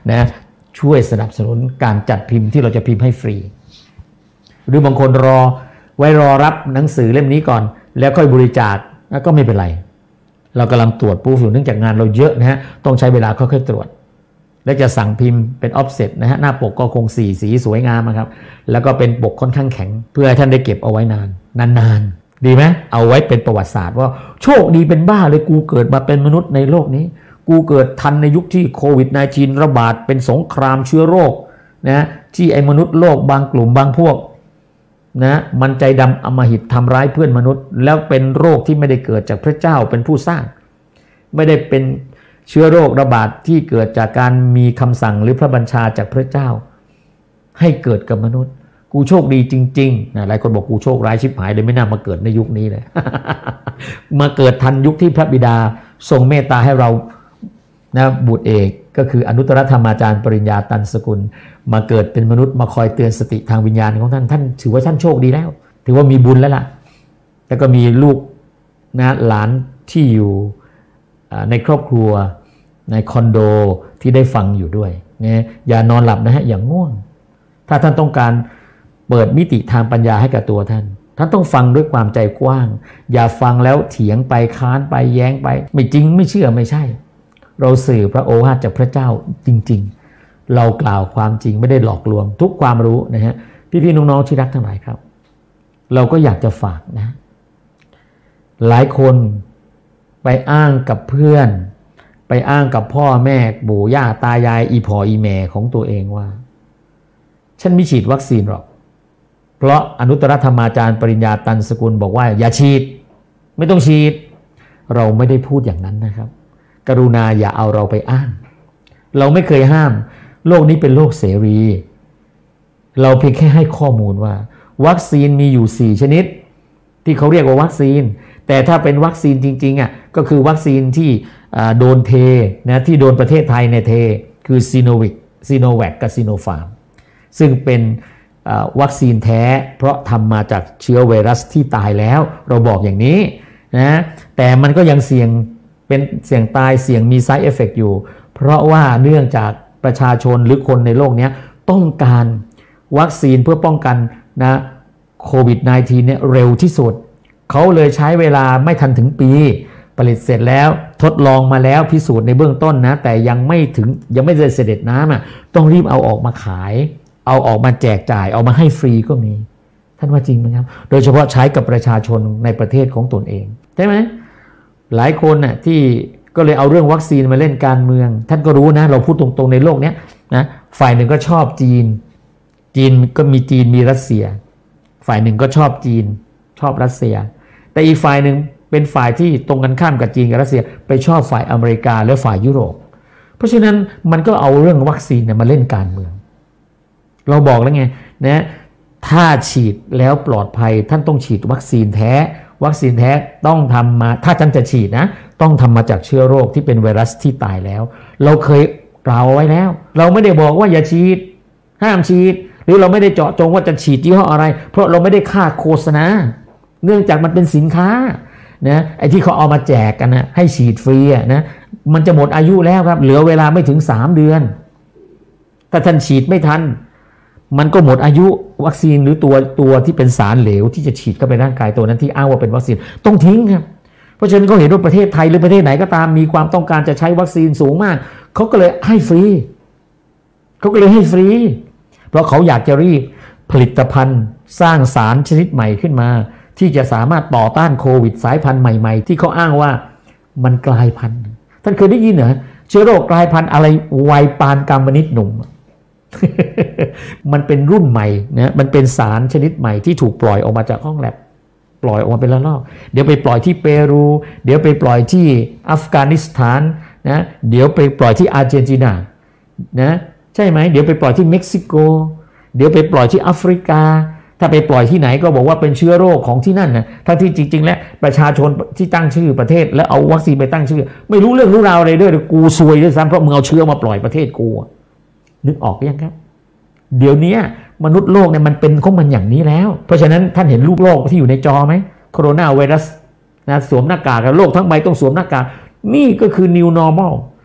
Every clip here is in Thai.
นะช่วยสนับสนุนการจัดพิมพ์ที่เราจะพิมพ์ให้ฟรีหรือบางคนรอรับหนังสือเล่มนี้ก่อนแล้วค่อยบริจาคก็ไม่เป็นไรเรากำลังตรวจปูอยู่เนื่องจากงานเราเยอะนะฮะต้องใช้เวลาค่อยๆตรวจและจะสั่งพิมพ์เป็นออฟเซ็ตนะฮะหน้าปกก็คง4 สีสวยงามครับแล้วก็เป็นปกค่อนข้างแข็งเพื่อให้ท่านได้เก็บเอาไว้นานดีไหมเอาไว้เป็นประวัติศาสตร์ว่าโชคดีเป็นบ้าเลยกูเกิดมาเป็นมนุษย์ในโลกนี้กูเกิดทันในยุคที่โควิด -19 ระบาดเป็นสงครามเชื้อโรคนะที่ไอ้มนุษย์โลกบางกลุ่มบางพวกนะมันใจดำอำมหิตทำร้ายเพื่อนมนุษย์แล้วเป็นโรคที่ไม่ได้เกิดจากพระเจ้าเป็นผู้สร้างไม่ได้เป็นเชื้อโรคระบาดที่เกิดจากการมีคำสั่งหรือพระบัญชาจากพระเจ้าให้เกิดกับมนุษย์กูโชคดีจริงๆนะหลายคนบอกกูโชคร้ายชิบหายเลยไม่น่ามาเกิดในยุคนี้เลย มาเกิดทันยุคที่พระบิดาทรงเมตตาให้เรานะบุตรเอกก็คืออนุตตรธรรมาจารย์ปริญญาตันสกุลมาเกิดเป็นมนุษย์มาคอยเตือนสติทางวิญญาณของท่านถือว่าท่านโชคดีแล้วถือว่ามีบุญแล้วล่ะแล้วก็มีลูกนะหลานที่อยู่ในครอบครัวในคอนโดที่ได้ฟังอยู่ด้วยนะอย่านอนหลับนะฮะอย่างง่วงถ้าท่านต้องการเปิดมิติทางปัญญาให้กับตัวท่านต้องฟังด้วยความใจกว้างอย่าฟังแล้วเถียงไปค้านไปแย้งไปไม่จริงไม่เชื่อไม่ใช่เราสื่อพระโอวาทจากพระเจ้าจริงๆเรากล่าวความจริงไม่ได้หลอกลวงทุกความรู้นะฮะพี่ๆน้องๆที่รักทั้งหลายครับเราก็อยากจะฝากนะหลายคนไปอ้างกับเพื่อนไปอ้างกับพ่อแม่ปู่ย่าตายายอีพ่ออีแม่ของตัวเองว่าฉันไม่ฉีดวัคซีนหรอกเพราะอนุตตรธรรมาจารย์ปริญญาตันสกุลบอกว่าอย่าฉีดไม่ต้องฉีดเราไม่ได้พูดอย่างนั้นนะครับกรุณาอย่าเอาเราไปอ้างเราไม่เคยห้ามโลกนี้เป็นโลกเสรีเราเพียงแค่ให้ข้อมูลว่าวัคซีนมีอยู่4ชนิดที่เขาเรียกว่าวัคซีนแต่ถ้าเป็นวัคซีนจริงๆก็คือวัคซีนที่โดนเทนะที่โดนประเทศไทยในเทคือซีโนแวคกับซีโนฟาร์มซึ่งเป็นวัคซีนแท้เพราะทำมาจากเชื้อไวรัสที่ตายแล้วเราบอกอย่างนี้นะแต่มันก็ยังเสี่ยงเป็นเสี่ยงตายเสี่ยงมี side effect อยู่เพราะว่าเนื่องจากประชาชนหรือคนในโลกนี้ต้องการวัคซีนเพื่อป้องกันนะโควิด -19 เนี่ยเร็วที่สุดเขาเลยใช้เวลาไม่ทันถึงปีผลิตเสร็จแล้วทดลองมาแล้วพิสูจน์ในเบื้องต้นนะแต่ยังไม่ได้เสด็จน้ำต้องรีบเอาออกมาขายเอาออกมาแจกจ่ายเอามาให้ฟรีก็มีท่านว่าจริงไหมครับโดยเฉพาะใช้กับประชาชนในประเทศของตนเองใช่ไหมหลายคนน่ะที่ก็เลยเอาเรื่องวัคซีนมาเล่นการเมืองท่านก็รู้นะเราพูดตรงๆในโลกนี้นะฝ่ายหนึ่งก็ชอบจีนก็มีจีนมีรัสเซียฝ่ายหนึ่งก็ชอบจีนชอบรัสเซียแต่อีกฝ่ายหนึ่งเป็นฝ่ายที่ตรงกันข้ามกับจีนกับรัสเซียไปชอบฝ่ายอเมริกาและฝ่ายยุโรปเพราะฉะนั้นมันก็เอาเรื่องวัคซีนมาเล่นการเมืองเราบอกแล้วไงนะถ้าฉีดแล้วปลอดภัยท่านต้องฉีดวัคซีนแท้วัคซีนแท้ต้องทำมาถ้าท่านจะฉีดนะต้องทำมาจากเชื้อโรคที่เป็นไวรัสที่ตายแล้วเราเคยกล่าวไว้แล้วเราไม่ได้บอกว่าอย่าฉีดห้ามฉีดหรือเราไม่ได้เจาะจงว่าจะฉีดยี่ห้ออะไรเพราะเราไม่ได้ค่าโฆษณาเนื่องจากมันเป็นสินค้านะไอ้ที่เขาเอามาแจกกันนะให้ฉีดฟรีนะมันจะหมดอายุแล้วครับเหลือเวลาไม่ถึง3 เดือนถ้าท่านฉีดไม่ทันมันก็หมดอายุวัคซีนหรือตัวที่เป็นสารเหลวที่จะฉีดเข้าไปร่างกายตัวนั้นที่อ้างว่าเป็นวัคซีนต้องทิ้งครับเพราะฉะนั้นเขาเห็นว่าประเทศไทยหรือประเทศไหนก็ตามมีความต้องการจะใช้วัคซีนสูงมากเขาก็เลยให้ฟรีเพราะเขาอยากจะรีบผลิตภัณฑ์สร้างสารชนิดใหม่ขึ้นมาที่จะสามารถต่อต้านโควิดสายพันธุ์ใหม่ๆที่เขาอ้างว่ามันกลายพันธุ์ท่านเคยได้ยินเหรอเชื้อโรคกลายพันธุ์อะไรวัยปานกรรมนิดหนุ่ม มันเป็นรุ่นใหม่นะมันเป็นสารชนิดใหม่ที่ถูกปล่อยออกมาจากห้องแลบปล่อยออกมาเป็นละลอกเดี๋ยวไปปล่อยที่เปรูเดี๋ยวไปปล่อยที่อัฟกานิสถานนะเดี๋ยวไปปล่อยที่อาร์เจนตินานะใช่ไหมเดี๋ยวไปปล่อยที่เม็กซิโกเดี๋ยวไปปล่อยที่แอฟริกาถ้าไปปล่อยที่ไหนก็บอกว่าเป็นเชื้อโรคของที่นั่นนะถ้าที่จริงๆแล้วประชาชนที่ตั้งชื่อประเทศแล้วเอาวัคซีนไปตั้งชื่อไม่รู้เรื่องรู้ราวอะไรด้วยกูซวยด้วยซ้ำเพราะมึงเอาเชื้อมาปล่อยประเทศกูนึกออกยังครับเดี๋ยวนี้มนุษย์โลกเนี่ยมันเป็นของมันอย่างนี้แล้วเพราะฉะนั้นท่านเห็นรูปโลกที่อยู่ในจอไหมโคโรนาไวรัสนะสวมหน้ากากโลกทั้งใบต้องสวมหน้ากากนี่ก็คือ new normal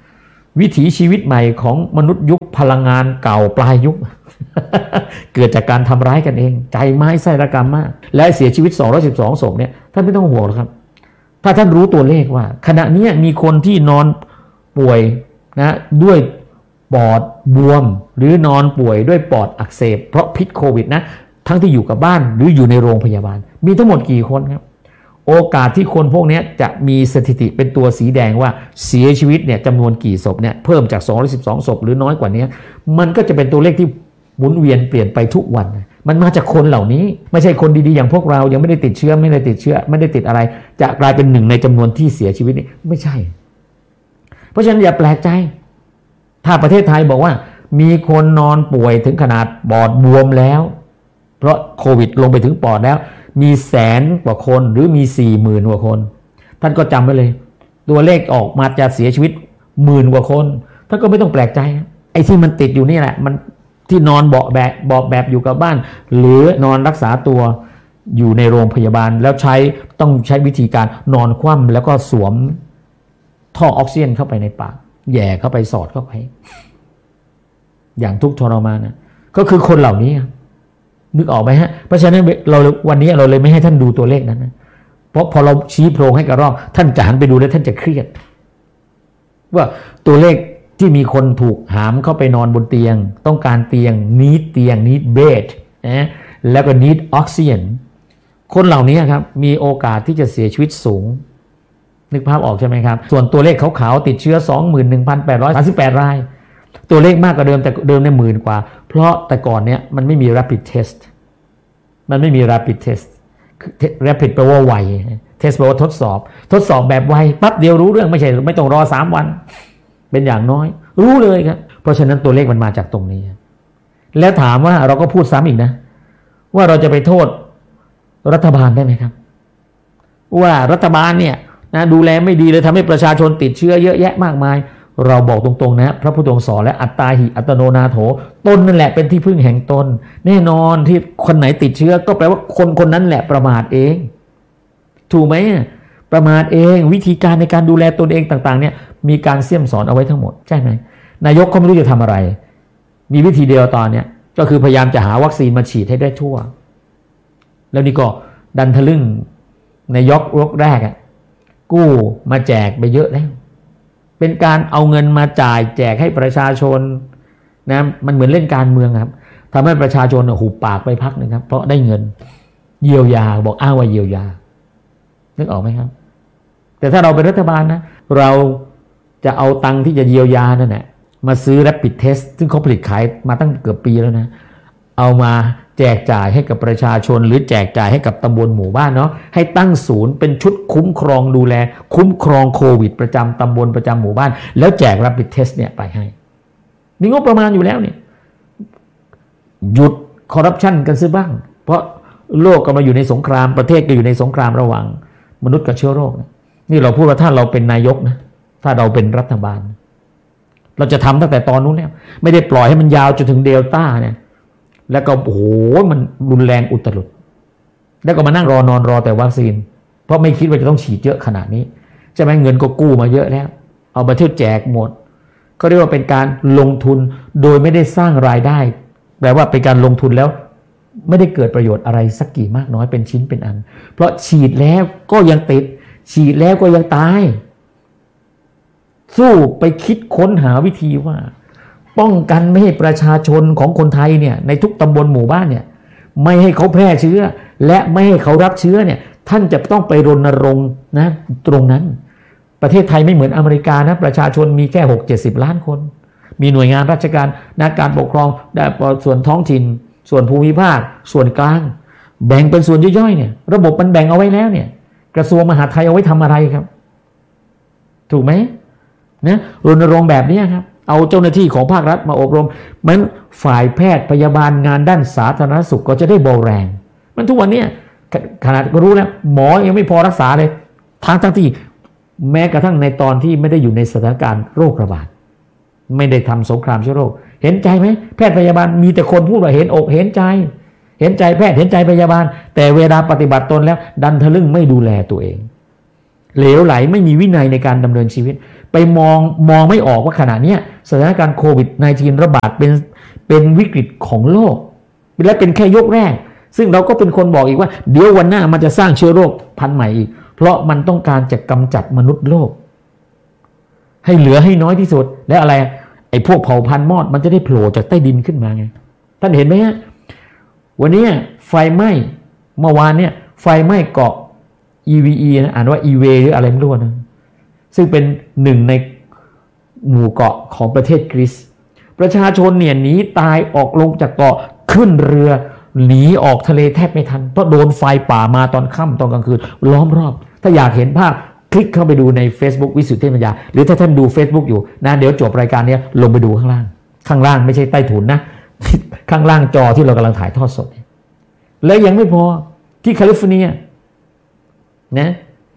วิถีชีวิตใหม่ของมนุษย์ยุคพลังงานเก่าปลายยุค เกิดจากการทำร้ายกันเองใจไม้ไส้ระกรรมมากและเสียชีวิต212ศพเนี่ยท่านไม่ต้องห่วงหรอกครับถ้าท่านรู้ตัวเลขว่าขณะนี้มีคนที่นอนป่วยนะด้วยปอดบวมหรือนอนป่วยด้วยปอดอักเสบเพราะพิษโควิดนะทั้งที่อยู่กับบ้านหรืออยู่ในโรงพยาบาลมีทั้งหมดกี่คนครับโอกาสที่คนพวกนี้จะมีสถิติเป็นตัวสีแดงว่าเสียชีวิตเนี่ยจำนวนกี่ศพเนี่ยเพิ่มจาก212ศพหรือน้อยกว่านี้มันก็จะเป็นตัวเลขที่หมุนเวียนเปลี่ยนไปทุกวันมันมาจากคนเหล่านี้ไม่ใช่คนดีๆอย่างพวกเรายังไม่ได้ติดเชื้อไม่ได้ติดอะไรจะกลายเป็นหนึ่งในจำนวนที่เสียชีวิตนี่ไม่ใช่เพราะฉะนั้นอย่าแปลกใจถ้าประเทศไทยบอกว่ามีคนนอนป่วยถึงขนาดปอดบวมแล้วเพราะโควิดลงไปถึงปอดแล้วมี100,000 กว่าคนหรือมี 40,000 กว่าคนท่านก็จำไว้เลยตัวเลขออกมาจะเสียชีวิต10,000 กว่าคนท่านก็ไม่ต้องแปลกใจไอ้ที่มันติดอยู่นี่แหละมันที่นอนเบาะแบบอยู่กับบ้านหรือนอนรักษาตัวอยู่ในโรงพยาบาลแล้วต้องใช้วิธีการนอนคว่ำแล้วก็สวมท่อออกซิเจนเข้าไปในปากแย่เข้าไปสอดเข้าไปอย่างทุกข์ทรมานนะก็คือคนเหล่านี้นึกออกไหมฮะเพราะฉะนั้นวันนี้เราเลยไม่ให้ท่านดูตัวเลขนั้นนะเพราะพอเราชี้โพรงให้กระรอกท่านจะหันไปดูแล้วท่านจะเครียดว่าตัวเลขที่มีคนถูกหามเข้าไปนอนบนเตียงต้องการเตียง need bed นะแล้วก็ need oxygen คนเหล่านี้ครับมีโอกาสที่จะเสียชีวิตสูงนึกภาพออกใช่ไหมครับส่วนตัวเลขขาวๆติดเชื้อ 21,838 รายตัวเลขมากกว่าเดิมแต่เดิมเนี่ย10,000 กว่าเพราะแต่ก่อนเนี่ยมันไม่มี rapid test rapid แปลว่าไว test แปลว่าทดสอบแบบไวปั๊บเดียวรู้เรื่องไม่ต้องรอ3 วันเป็นอย่างน้อยรู้เลยครับเพราะฉะนั้นตัวเลขมันมาจากตรงนี้แล้วถามว่าเราก็พูดซ้ำอีกนะว่าเราจะไปโทษรัฐบาลได้ไหมครับว่ารัฐบาลเนี่ยนะดูแลไม่ดีเลยทำให้ประชาชนติดเชื้อเยอะแยะมากมายเราบอกตรงๆนะพระพุทธองค์สอนและอัตตาหิอัตโนนาโถตนนั่นแหละเป็นที่พึ่งแห่งตนแน่นอนที่คนไหนติดเชื้อก็แปลว่าคนนั้นแหละประมาทเองถูกไหมประมาทเองวิธีการในการดูแลตนเองต่างๆเนี่ยมีการเสี่ยมสอนเอาไว้ทั้งหมดใช่ไหมนายกเขาไม่รู้จะทำอะไรมีวิธีเดียวตอนนี้ก็คือพยายามจะหาวัคซีนมาฉีดให้ได้ทั่วแล้วนี่ก็ดันทะลึ่งในยกแรกกู้มาแจกไปเยอะแล้วเป็นการเอาเงินมาจ่ายแจกให้ประชาชนนะมันเหมือนเล่นการเมืองครับทำให้ประชาชนหุบปากไปพักนึงครับเพราะได้เงินเยียวยาบอกอ้างว่าเยียวยานึกออกไหมครับแต่ถ้าเราเป็นรัฐบาลนะเราจะเอาตังค์ที่จะเยียวยานั่นแหละมาซื้อ Rapid Test ซึ่งเขาผลิตขายมาตั้งเกือบปีแล้วนะเอามาแจกจ่ายให้กับประชาชนหรือแจกจ่ายให้กับตำบลหมู่บ้านเนาะให้ตั้งศูนย์เป็นชุดคุ้มครองดูแลคุ้มครองโควิดประจำตำบลประจำหมู่บ้านแล้วแจก Rapid Test เนี่ยไปให้มีงบประมาณอยู่แล้วเนี่ยหยุดคอร์รัปชันกันซะบ้างเพราะโลกกำลังอยู่ในสงครามประเทศก็อยู่ในสงครามระหว่างมนุษย์กับเชื้อโรคนี่เราพูดว่าถ้าเราเป็นนายกนะถ้าเราเป็นรัฐบาลเราจะทำตั้งแต่ตอนนู้นแล้วไม่ได้ปล่อยให้มันยาวจนถึงเดลต้าเนี่ยแล้วก็โอ้โหมันรุนแรงอุตลุดแล้วก็มานั่งนอนรอแต่วัคซีนเพราะไม่คิดว่าจะต้องฉีดเยอะขนาดนี้ใช่ไหมเงินก็กู้มาเยอะแล้วเอามาเที่ยวแจกหมดก็เรียกว่าเป็นการลงทุนโดยไม่ได้สร้างรายได้แปลว่าเป็นการลงทุนแล้วไม่ได้เกิดประโยชน์อะไรสักกี่มากน้อยเป็นชิ้นเป็นอันเพราะฉีดแล้วก็ยังติดฉีดแล้วก็ยังตายสู้ไปคิดค้นหาวิธีว่าป้องกันไม่ให้ประชาชนของคนไทยเนี่ยในทุกตำบลหมู่บ้านเนี่ยไม่ให้เขาแพร่เชื้อและไม่ให้เขารับเชื้อเนี่ยท่านจะต้องไปรณรงค์นะตรงนั้นประเทศไทยไม่เหมือนอเมริกานะประชาชนมีแค่ 60-70 ล้านคนมีหน่วยงานราชการนักการปกครองส่วนท้องถิ่นส่วนภูมิภาคส่วนกลางแบ่งเป็นส่วนย่อยๆเนี่ยระบบมันแบ่งเอาไว้แล้วเนี่ยกระทรวงมหาดไทยเอาไว้ทำอะไรครับถูกไหมนะรณรงค์แบบนี้ครับเอาเจ้าหน้าที่ของภาครัฐมาอบรมมันฝ่ายแพทย์พยาบาลงานด้านสาธารณสุขก็จะได้เบาแรงมันทุกวันนี้ขนาดก็รู้แล้วหมอยังไม่พอรักษาเลยทั้งที่แม้กระทั่งในตอนที่ไม่ได้อยู่ในสถานการณ์โรคระบาดไม่ได้ทำสงครามเชื้อโรคเห็นใจไหมแพทย์พยาบาลมีแต่คนพูดว่าเห็นอกเห็นใจแพทย์เห็นใจพยาบาลแต่เวลาปฏิบัติตนแล้วดันทะลึ่งไม่ดูแลตัวเองเหลวไหลไม่มีวินัยในการดำเนินชีวิตไปมองไม่ออกว่าขณะนี้สถานการณ์โควิด -19 ระบาดเป็นวิกฤตของโลกและเป็นแค่ยกแรกซึ่งเราก็เป็นคนบอกอีกว่าเดี๋ยววันหน้ามันจะสร้างเชื้อโรคพันธุ์ใหม่อีกเพราะมันต้องการจะกำจัดมนุษย์โลกให้เหลือให้น้อยที่สุดและอะไรไอ้พวกเผ่าพันธุ์มอดมันจะได้โผล่จากใต้ดินขึ้นมาไงท่านเห็นไหมฮะวันนี้ไฟไหม้เมื่อวานเนี่ยไฟไหม้เกาะ EVE นะอ่านว่า EVE หรืออะไรไม่รู้นะซึ่งเป็นหนึ่งในหมู่เกาะของประเทศกรีซประชาชนเนี่ยหนีตายออกลงจากเกาะขึ้นเรือหนีออกทะเลแทบไม่ทันเพราะโดนไฟป่ามาตอนค่ำตอนกลางคืนล้อมรอบถ้าอยากเห็นภาพคลิกเข้าไปดูใน Facebook วิสุทธิปัญญาหรือถ้าท่านดู Facebook อยู่นะเดี๋ยวจบรายการนี้ลงไปดูข้างล่างไม่ใช่ใต้ถุนนะ ข้างล่างจอที่เรากำลังถ่ายทอดสดและยังไม่พอที่แคลิฟอร์เนียนะ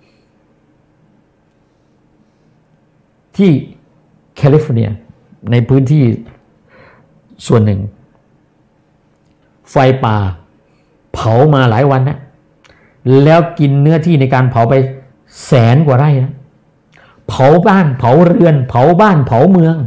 ที่แคลิฟอร์เนียในพื้นที่ส่วนหนึ่งไฟป่าเผามาหลายวันนะแล้วกินเนื้อที่ในการเผาไป100,000 กว่าไร่นะเผาบ้านเผาเรือนเผาบ้านเผาเมือง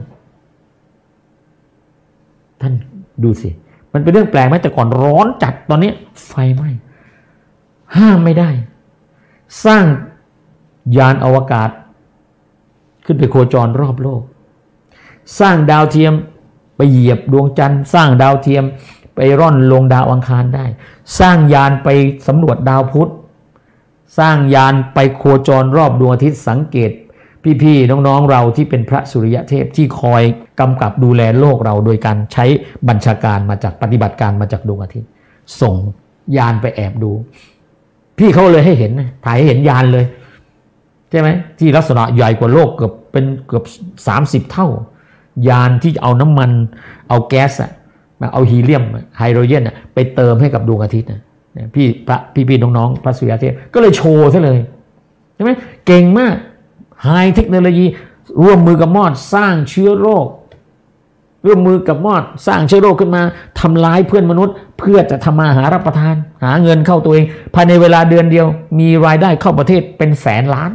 ท่านดูสิมันเป็นเรื่องแปลกไหมแต่ก่อนร้อนจัดตอนนี้ไฟไหม้ห้ามไม่ได้สร้างยานอวกาศขึ้นไปโคจรรอบโลกสร้างดาวเทียมไปเหยียบดวงจันทร์สร้างดาวเทียมไปร่อนลงดาวอังคารได้สร้างยานไปสำรวจดาวพุธสร้างยานไปโคจรรอบดวงอาทิตย์สังเกตพี่ๆน้องๆเราที่เป็นพระสุริยะเทพที่คอยกำกับดูแลโลกเราโดยการใช้บัญชาการมาจากปฏิบัติการมาจากดวงอาทิตย์ส่งยานไปแอบดูพี่เขาเลยให้เห็นถ่ายให้เห็นยานเลยใช่ไหมที่ลักษณะใหญ่กว่าโลกเกือบ30 เท่ายานที่เอาน้ำมันเอาแก๊สเอาฮีเลียมไฮโดรเจนไปเติมให้กับดวงอาทิตย์พี่น้องๆพระสุริยะเทพก็เลยโชว์ซะเลยใช่ไหมเก่งมากไฮเทคโนโลยีร่วมมือกับมอดสร้างเชื้อโรคร่วมมือกับมอดสร้างเชื้อโรคขึ้นมาทำร้ายเพื่อนมนุษย์เพื่อจะทำมาหารับประทานหาเงินเข้าตัวเองภายในเวลาเดือนเดียวมีรายได้เข้าประเทศเป็น100,000 ล้าน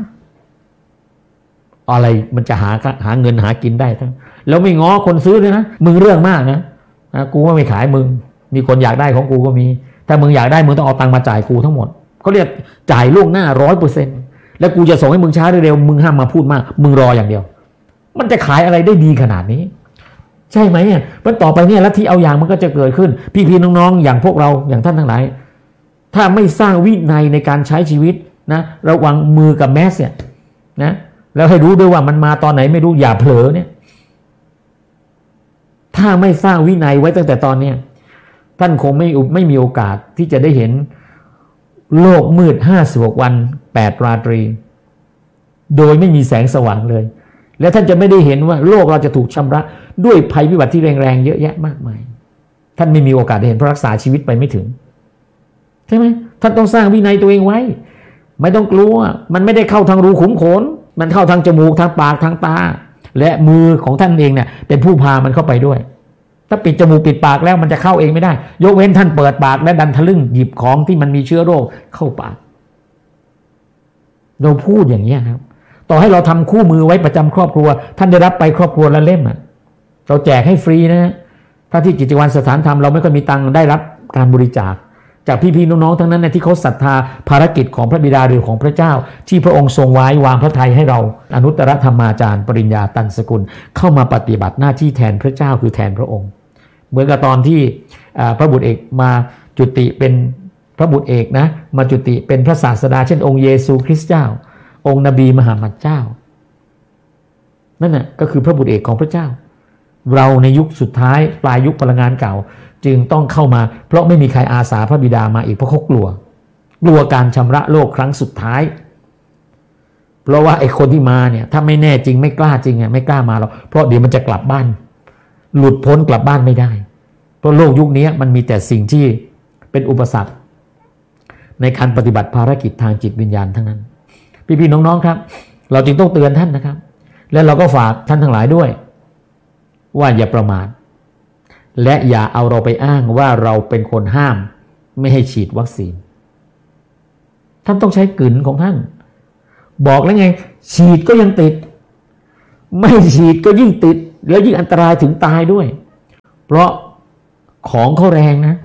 อะไรมันจะหาเงินหากินได้ทั้งแล้วไม่ง้อคนซื้อเลยนะมึงเรื่องมากนะกูว่าไม่ขายมึงมีคนอยากได้ของกูก็มีถ้ามึงอยากได้มึงต้องเอาตังค์มาจ่ายกูทั้งหมดเขาเรียกจ่ายล่วงหน้า 100%แล้วกูจะส่งให้มึงช้าเร็วมึงห้ามมาพูดมากมึงรออย่างเดียวมันจะขายอะไรได้ดีขนาดนี้ใช่ไหมเนี่ยมันต่อไปเนี่ยลัทธิเอาอย่างมันก็จะเกิดขึ้นพี่ๆน้องๆอย่างพวกเราอย่างท่านทั้งหลายถ้าไม่สร้างวินัยในการใช้ชีวิตนะระวังมือกับแมสเนี่ยนะแล้วให้รู้ด้วยว่ามันมาตอนไหนไม่รู้อย่าเผลอเนี่ยถ้าไม่สร้างวินัยไว้ตั้งแต่ตอนนี้ท่านคงไม่มีโอกาสที่จะได้เห็นโลกมืด56 วัน8 ราตรีโดยไม่มีแสงสว่างเลยและท่านจะไม่ได้เห็นว่าโลกเราจะถูกชำระด้วยภัยพิบัติที่แรงๆเยอะแยะมากมายท่านไม่มีโอกาสได้เห็นเพราะรักษาชีวิตไปไม่ถึงใช่ไหมท่านต้องสร้างวินัยตัวเองไว้ไม่ต้องกลัวมันไม่ได้เข้าทางรูขุมขนมันเข้าทางจมูกทางปากทางตาและมือของท่านเองเนี่ยเป็นผู้พามันเข้าไปด้วยถ้าปิดจมูกปิดปากแล้วมันจะเข้าเองไม่ได้ยกเว้นท่านเปิดปากและดันทะลึ่งหยิบของที่มันมีเชื้อโรคเข้าปากเราพูดอย่างนี้ครับต่อให้เราทำคู่มือไว้ประจำครอบครัวท่านได้รับไปครอบครัวละเล่มเราแจกให้ฟรีนะถ้าที่กิจวัตรสถานธรรมเราไม่ค่อยมีตังค์ได้รับการบริจาคจากพี่ๆน้องๆทั้งนั้นที่เขาศรัทธาภารกิจของพระบิดาหรือของพระเจ้าที่พระองค์ทรงไว้วางพระทัยให้เราอนุตตรธรรมาจารย์ปริญญาตันสกุลเข้ามาปฏิบัติหน้าที่แทนพระเจ้าคือแทนพระองค์เหมือนกับตอนที่พระบุตรเอกมาจุติเป็นพระบุตรเอกนะมาจุติเป็นพระศาสดาเช่นองค์เยซูคริสต์เจ้าองค์นบีมหามัดเจ้านั่นน่ะก็คือพระบุตรเอกของพระเจ้าเราในยุคสุดท้ายปลายยุคพลังงานเก่าจึงต้องเข้ามาเพราะไม่มีใครอาสาพระบิดามาอีกเพราะเขากลัวการชำระโลกครั้งสุดท้ายเพราะว่าไอ้คนที่มาเนี่ยถ้าไม่แน่จริงไม่กล้าจริงไม่กล้ามาหรอกเพราะเดี๋ยวมันจะกลับบ้านหลุดพ้นกลับบ้านไม่ได้เพราะโลกยุคนี้มันมีแต่สิ่งที่เป็นอุปสรรคในการปฏิบัติภารกิจทางจิตวิญญาณทั้งนั้นพี่ๆน้องๆครับเราจึงต้องเตือนท่านนะครับและเราก็ฝากท่านทั้งหลายด้วยว่าอย่าประมาทและอย่าเอาเราไปอ้างว่าเราเป็นคนห้ามไม่ให้ฉีดวัคซีนท่านต้องใช้กลืนของท่านบอกแล้วไงฉีดก็ยังติดไม่ฉีดก็ยิ่งติดแล้วยิ่งอันตรายถึงตายด้วยเพราะของเขาแรงนะ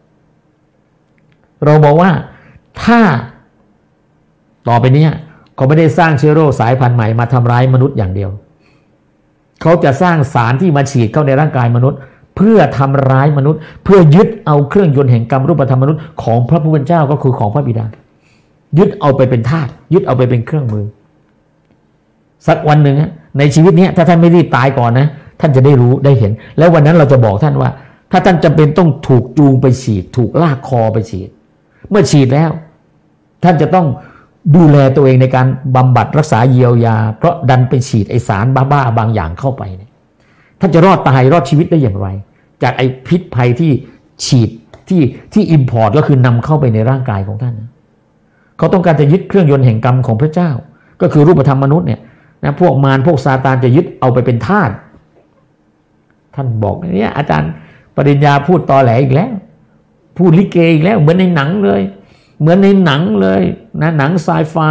เราบอกว่าถ้าต่อไปนี้เขาไม่ได้สร้างเชื้อโรคสายพันธุ์ใหม่มาทำร้ายมนุษย์อย่างเดียวเขาจะสร้างสารที่มาฉีดเข้าในร่างกายมนุษย์เพื่อทำร้ายมนุษย์เพื่อยึดเอาเครื่องยนต์แห่งกรรมรูปธรรมมนุษย์ของพระผู้เป็นเจ้าก็คือของพระบิดายึดเอาไปเป็นทาสยึดเอาไปเป็นเครื่องมือสักวันหนึ่งในชีวิตนี้ถ้าท่านไม่รีบตายก่อนนะท่านจะได้รู้ได้เห็นแล้ววันนั้นเราจะบอกท่านว่าถ้าท่านจำเป็นต้องถูกจูงไปฉีดถูกลากคอไปฉีดเมื่อฉีดแล้วท่านจะต้องดูแลตัวเองในการบำบัดรักษาเยียวยาเพราะดันไปฉีดไอสารบ้าๆบางอย่างเข้าไปเนี่ยท่านจะรอดตายรอดชีวิตได้อย่างไรจากไอพิษภัยที่ฉีดที่อิมพอร์ตก็คือนำเข้าไปในร่างกายของท่านนะเขาต้องการจะยึดเครื่องยนต์แห่งกรรมของพระเจ้าก็คือรูปธรรมมนุษย์เนี่ยนะพวกมารพวกซาตานจะยึดเอาไปเป็นทาสท่านบอกเนี่ยอาจารย์ปริญญาพูดตอแหลอีกแล้วพูดลิเกอีกแล้วเหมือนในหนังเลยเหมือนในหนังเลยนะหนังไซไฟ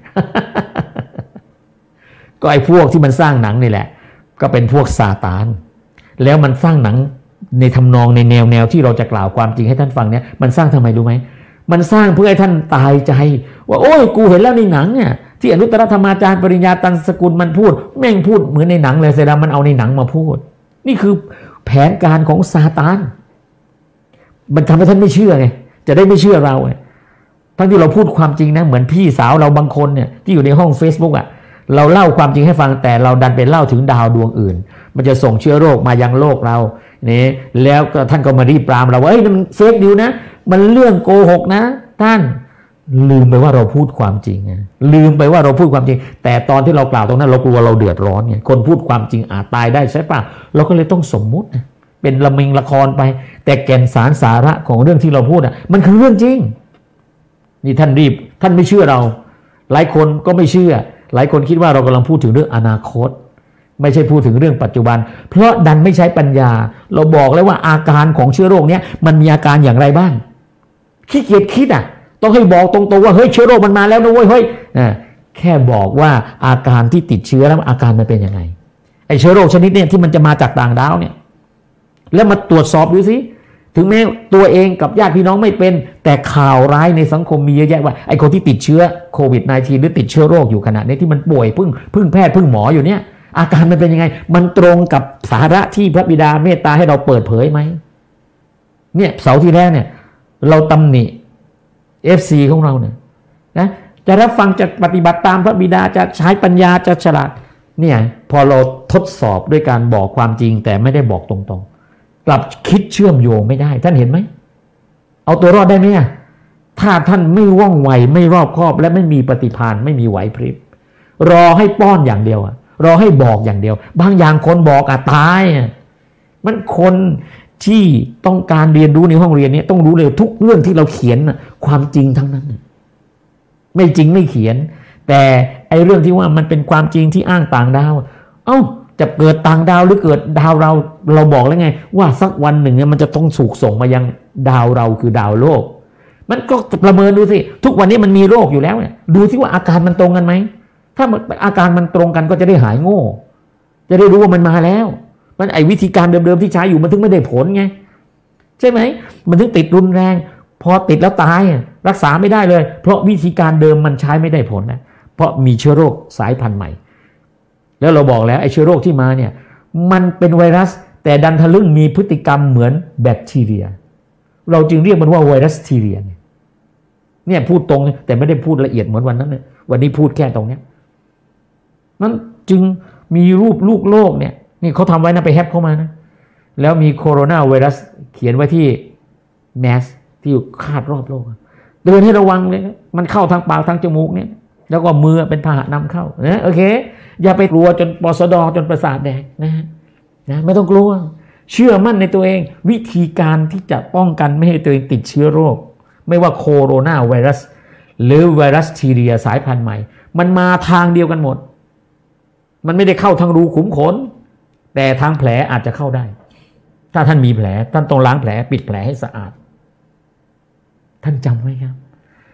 ก็ไอ้พวกที่มันสร้างหนังนี่แหละก็เป็นพวกซาตานแล้วมันสร้างหนังในทำนองในแนวที่เราจะกล่าวความจริงให้ท่านฟังเนี่ยมันสร้างทำไมรู้ไหมมันสร้างเพื่อให้ท่านตายใจว่าโอ้ยกูเห็นแล้วในหนังเนี่ยที่อนุตตรธรรมาจารย์ปริญญาตันสกุลมันพูดแม่งพูดเหมือนในหนังเลยเสร็จแล้วมันเอาในหนังมาพูดนี่คือแผนการของซาตานมันทำให้ท่านไม่เชื่อไงจะได้ไม่เชื่อเราไงทั้งที่เราพูดความจริงนะเหมือนพี่สาวเราบางคนเนี่ยที่อยู่ในห้อง Facebook เราเล่าความจริงให้ฟังแต่เราดันไปเล่าถึงดาวดวงอื่นมันจะส่งเชื้อโรคมายังโลกเรานี่แล้วก็ท่านก็มารีบปรามเราว่าเฮ้ยมันเฟกนิวส์นะมันเรื่องโกหกนะท่านลืมไปว่าเราพูดความจริงไงลืมไปว่าเราพูดความจริงแต่ตอนที่เรากล่าวตรงนั้นเรากลัวเราเดือดร้อนไงคนพูดความจริงอาจตายได้ใช่ป่ะเราก็เลยต้องสมมุติเป็นละมิงละครไปแต่แก่นสารสาระของเรื่องที่เราพูดมันคือเรื่องจริงนี่ท่านรีบท่านไม่เชื่อเราหลายคนก็ไม่เชื่อหลายคนคิดว่าเรากำลังพูดถึงเรื่องอนาคตไม่ใช่พูดถึงเรื่องปัจจุบันเพราะดันไม่ใช้ปัญญาเราบอกแล้วว่าอาการของเชื้อโรคเนี้ยมันมีอาการอย่างไรบ้างขี้เกียจคิดต้องให้บอกตรงๆว่าเฮ้ยเชื้อโรคมันมาแล้วนะเว้ยเฮ้ยแค่บอกว่าอาการที่ติดเชื้อแล้วอาการมันเป็นยังไงไอ้เชื้อโรคชนิดเนี้ยที่มันจะมาจากต่างดาวเนี่ยแล้วมาตรวจสอบดูสิถึงแม้ตัวเองกับญาติพี่น้องไม่เป็นแต่ข่าวร้ายในสังคมมีเยอะแยะว่าไอ้คนที่ติดเชื้อโควิด -19 หรือติดเชื้อโรคอยู่ขณะนี้ที่มันป่วยพึ่งแพทย์พึ่งหมออยู่เนี่ยอาการมันเป็นยังไงมันตรงกับสาระที่พระบิดาเมตตาให้เราเปิดเผยไหมเนี่ยเสาร์ที่แล้วเนี่ยเราตำหนิ FC ของเราเนี่ยนะจะรับฟังจะปฏิบัติตามพระบิดาจะใช้ปัญญาจะฉลาดเนี่ยพอเราทดสอบด้วยการบอกความจริงแต่ไม่ได้บอกตรงๆกลับคิดเชื่อมโยงไม่ได้ท่านเห็นไหมเอาตัวรอดได้ไหมถ้าท่านไม่ว่องไวไม่รอบคอบและไม่มีปฏิภาณไม่มีไหวพริบรอให้ป้อนอย่างเดียวรอให้บอกอย่างเดียวบางอย่างคนบอกตายมันคนที่ต้องการเรียนรู้ในห้องเรียนนี้ต้องรู้เลยทุกเรื่องที่เราเขียนความจริงทั้งนั้นไม่จริงไม่เขียนแต่ไอ้เรื่องที่ว่ามันเป็นความจริงที่อ้างต่างดาวจะเกิดต่างดาวหรือเกิดดาวเราบอกแล้วไงว่าสักวันหนึ่งมันจะต้องถูกส่งมายังดาวเราคือดาวโลกมันก็ประเมินดูสิทุกวันนี้มันมีโรคอยู่แล้วเนี่ยดูสิว่าอาการมันตรงกันไหมถ้าอาการมันตรงกันก็จะได้หายโง่จะได้รู้ว่ามันมาแล้วมันไอ้วิธีการเดิมๆที่ใช้อยู่มันถึงไม่ได้ผลไงใช่ไหมมันถึงติดรุนแรงพอติดแล้วตายรักษาไม่ได้เลยเพราะวิธีการเดิมมันใช้ไม่ได้ผลนะเพราะมีเชื้อโรคสายพันธุ์ใหม่แล้วเราบอกแล้วไอ้เชื้อโรคที่มาเนี่ยมันเป็นไวรัสแต่ดันทะลึ่งมีพฤติกรรมเหมือนแบคทีเรียเราจึงเรียกมันว่าไวรัสทีเรียเนี่ยพูดตรงแต่ไม่ได้พูดละเอียดเหมือนวันนั้นเนี่ยวันนี้พูดแค่ตรงเนี้ยมันจึงมีรูปลูกโลกเนี่ยนี่เขาทำไว้นะไปแฮปเข้ามานะแล้วมีโคโรนาไวรัสเขียนไว้ที่แมสที่อยู่คาดรอบโลกเดินให้ระวังเลยมันเข้าทางปากทางจมูกเนี่ยแล้วก็มือเป็นพาหะนำเข้านะโอเคอย่าไปกลัวจนปสดจนประสาทแดกนะไม่ต้องกลัวเชื่อมั่นในตัวเองวิธีการที่จะป้องกันไม่ให้ตัวเองติดเชื้อโรคไม่ว่าโคโรนาไวรัสหรือไวรัสทีเรียสายพันธุ์ใหม่มันมาทางเดียวกันหมดมันไม่ได้เข้าทางรูขุมขนแต่ทางแผลอาจจะเข้าได้ถ้าท่านมีแผลท่านต้องล้างแผลปิดแผลให้สะอาดท่านจำไว้ครับ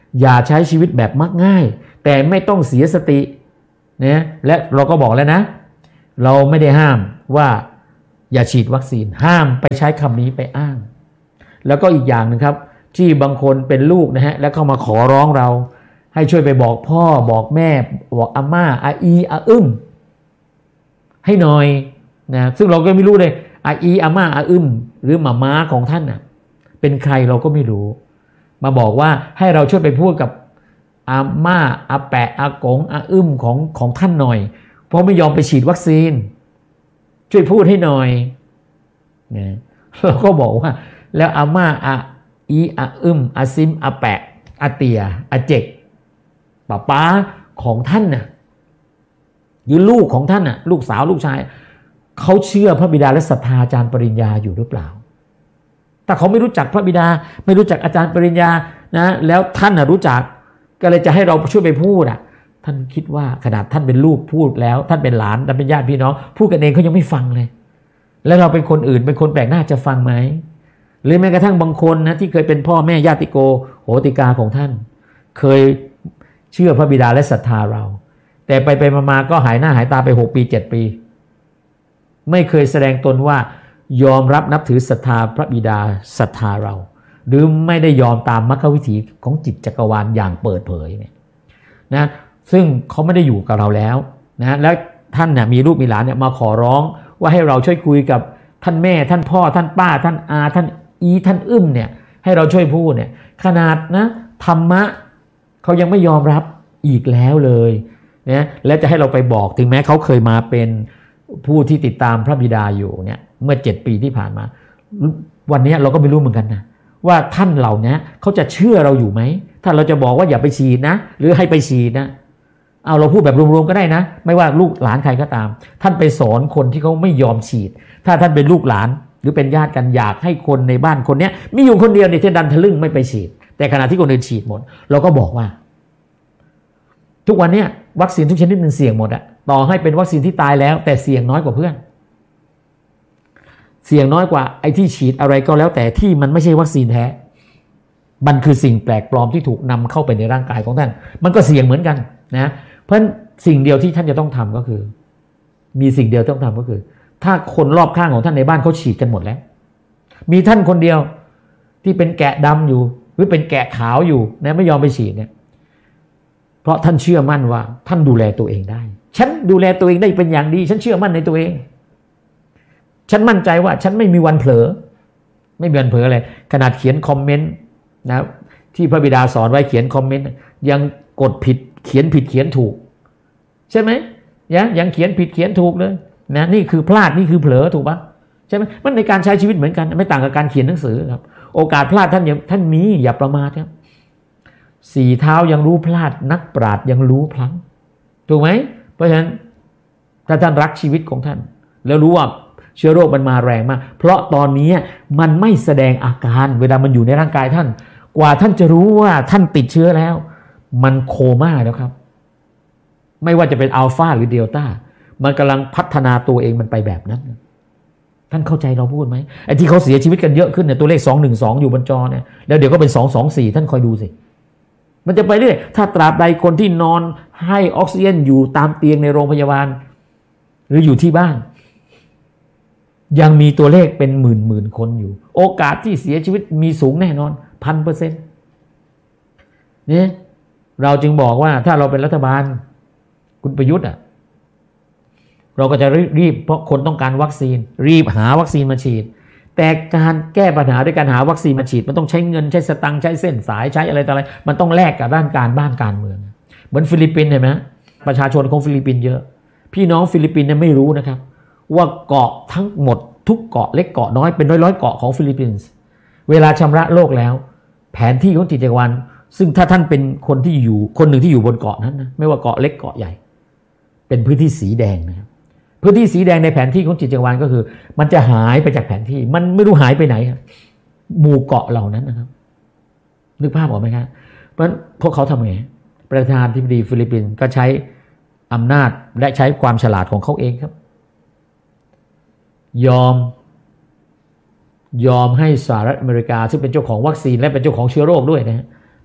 อย่าใช้ชีวิตแบบมักง่ายแต่ไม่ต้องเสียสตินะและเราก็บอกแล้วนะเราไม่ได้ห้ามว่าอย่าฉีดวัคซีนห้ามไปใช้คำนี้ไปอ้างแล้วก็อีกอย่างนึงครับที่บางคนเป็นลูกนะฮะแล้วเข้ามาขอร้องเราให้ช่วยไปบอกพ่อบอกแม่บอกอาม่าอาอีอาให้หน่อยนะซึ่งเราก็ไม่รู้เลยอาอีอาม่าอาหรือหม่าม้าของท่านน่ะเป็นใครเราก็ไม่รู้มาบอกว่าให้เราช่วยไปพูดกับอาม่าอาแปะอากงอาของท่านหน่อยเพราะไม่ยอมไปฉีดวัคซีนช่วยพูดให้หน่อยนะเราก็บอกว่าแล้วอาม่าอาอีอาอาซิมอาแปะอาเตียอาเจกป้าของท่านน่ะหรือลูกของท่านน่ะลูกสาวลูกชายเขาเชื่อพระบิดาและศรัทธาอาจารย์ปริญญาอยู่หรือเปล่าถ้าเขาไม่รู้จักพระบิดาไม่รู้จักอาจารย์ปริญญานะแล้วท่านน่ะรู้จักก็เลยจะให้เราช่วยไปพูดอ่ะท่านคิดว่าขนาดท่านเป็นลูกพูดแล้วท่านเป็นหลานท่านเป็นญาติพี่น้องพูดกันเองเขายังไม่ฟังเลยแล้วเราเป็นคนอื่นเป็นคนแปลกหน้าจะฟังไหมหรือแม้กระทั่งบางคนนะที่เคยเป็นพ่อแม่ญาติโกโหติกาของท่านเคยเชื่อพระบิดาและศรัทธาเราแต่ไปมาก็หายหน้าหายตาไป6 ปี7 ปีไม่เคยแสดงตนว่ายอมรับนับถือศรัทธาพระบิดาศรัทธาเราหรือไม่ได้ยอมตามมรรควิถีของจิตจักรวาลอย่างเปิดเผยเนี่ยนะซึ่งเขาไม่ได้อยู่กับเราแล้วนะแล้วท่านเนี่ยมีลูกมีหลานเนี่ยมาขอร้องว่าให้เราช่วยคุยกับท่านแม่ท่านพ่อท่านป้าท่านอาท่านอีท่านเนี่ยให้เราช่วยพูดเนี่ยขนาดนะธรรมะเขายังไม่ยอมรับอีกแล้วเลยนะและจะให้เราไปบอกถึงแม้เขาเคยมาเป็นผู้ที่ติดตามพระบิดาอยู่เนี่ยเมื่อ7 ปีที่ผ่านมาวันนี้เราก็ไม่รู้เหมือนกันนะว่าท่านเหล่านี้เขาจะเชื่อเราอยู่ไหมถ้าเราจะบอกว่าอย่าไปฉีดนะหรือให้ไปฉีดนะเอาเราพูดแบบรวมๆก็ได้นะไม่ว่าลูกหลานใครก็ตามท่านไปสอนคนที่เขาไม่ยอมฉีดถ้าท่านเป็นลูกหลานหรือเป็นญาติกันอยากให้คนในบ้านคนนี้มีอยู่คนเดียวในที่ดันทะลึ่งไม่ไปฉีดแต่ขณะที่คนอื่นฉีดหมดเราก็บอกว่าทุกวันนี้วัคซีนทุกชนิดมันเสี่ยงหมดอะต่อให้เป็นวัคซีนที่ตายแล้วแต่เสี่ยงน้อยกว่าเพื่อนเสี่ยงน้อยกว่าไอ้ที่ฉีดอะไรก็แล้วแต่ที่มันไม่ใช่วัคซีนแท้มันคือสิ่งแปลกปลอมที่ถูกนำเข้าไปในร่างกายของท่านมันก็เสี่ยงเหมือนกันนะเพราะสิ่งเดียวที่ท่านจะต้องทำก็คือมีสิ่งเดียวต้องทำก็คือถ้าคนรอบข้างของท่านในบ้านเขาฉีดกันหมดแล้วมีท่านคนเดียวที่เป็นแกะดำอยู่หรือเป็นแกะขาวอยู่นะไม่ยอมไปฉีดเนี่ยเพราะท่านเชื่อมั่นว่าท่านดูแลตัวเองได้ฉันดูแลตัวเองได้เป็นอย่างดีฉันเชื่อมั่นในตัวเองฉันมั่นใจว่าฉันไม่มีวันเผลอไม่มีวันเผลออะไรขนาดเขียนคอมเมนต์นะที่พระบิดาสอนไว้เขียนคอมเมนต์ยังกดผิดเขียนผิดเขียนถูกใช่ไหมยังเขียนผิดเขียนถูกเลยนะนี่คือพลาดนี่คือเผลอถูกปะใช่ไหมมันในการใช้ชีวิตเหมือนกันไม่ต่างกับการเขียนหนังสือครับโอกาสพลาดท่านมีอย่าประมาทครับ4 เท้ายังรู้พลาดนักปราชญ์ยังรู้พลั้งถูกไหมเพราะฉะนั้นถ้าท่านรักชีวิตของท่านแล้วรู้ว่าเชื้อโรคมันมาแรงมากเพราะตอนนี้มันไม่แสดงอาการเวลามันอยู่ในร่างกายท่านกว่าท่านจะรู้ว่าท่านติดเชื้อแล้วมันโคม่าแล้วครับไม่ว่าจะเป็นอัลฟาหรือเดลต้ามันกำลังพัฒนาตัวเองมันไปแบบนั้นท่านเข้าใจเราพูดไหมไอ้ที่เขาเสียชีวิตกันเยอะขึ้นเนี่ยตัวเลข212อยู่บนจอเนี่ยแล้วเดี๋ยวก็เป็น224ท่านคอยดูสิมันจะไปเรื่อยถ้าตราบใดคนที่นอนให้ออกซิเจนอยู่ตามเตียงในโรงพยาบาลหรืออยู่ที่บ้านยังมีตัวเลขเป็นหมื่นคนอยู่โอกาสที่เสียชีวิตมีสูงแน่นอน 1,000% นี่เราจึงบอกว่าถ้าเราเป็นรัฐบาลคุณประยุทธ์เราก็จะรีบเพราะคนต้องการวัคซีนรีบหาวัคซีนมาฉีดแต่การแก้ปัญหาด้วยการหาวัคซีนมาฉีดมันต้องใช้เงินใช้สตังค์ใช้เส้นสายใช้อะไรต่ออะไรมันต้องแลกกับด้านการเมืองเหมือนฟิลิปปินส์เห็นไหมประชาชนของฟิลิปปินส์เยอะพี่น้องฟิลิปปินส์เนี่ยไม่รู้นะครับว่าเกาะทั้งหมดทุกเกาะเล็กเกาะน้อยเป็นร้อยเกาะของฟิลิปปินส์เวลาชำระโลกแล้วแผนที่ของจิตจักรวาลซึ่งถ้าท่านเป็นคนที่อยู่คนหนึ่งที่อยู่บนเกาะนั้นนะไม่ว่าเกาะเล็กเกาะใหญ่เป็นพื้นที่สีแดงนะครับพื้นที่สีแดงในแผนที่ของจิตจักรวาลก็คือมันจะหายไปจากแผนที่มันไม่รู้หายไปไหนครับหมู่เกาะเหล่านั้นนะครับนึกภาพออกไหมครับเพราะพวกเขาทำไงประธานาธิบดีฟิลิปปินส์ก็ใช้อำนาจและใช้ความฉลาดของเขาเองครับยอมให้สหรัฐอเมริกาซึ่งเป็นเจ้าของวัคซีนและเป็นเจ้าของเชื้อโรคด้วยนะ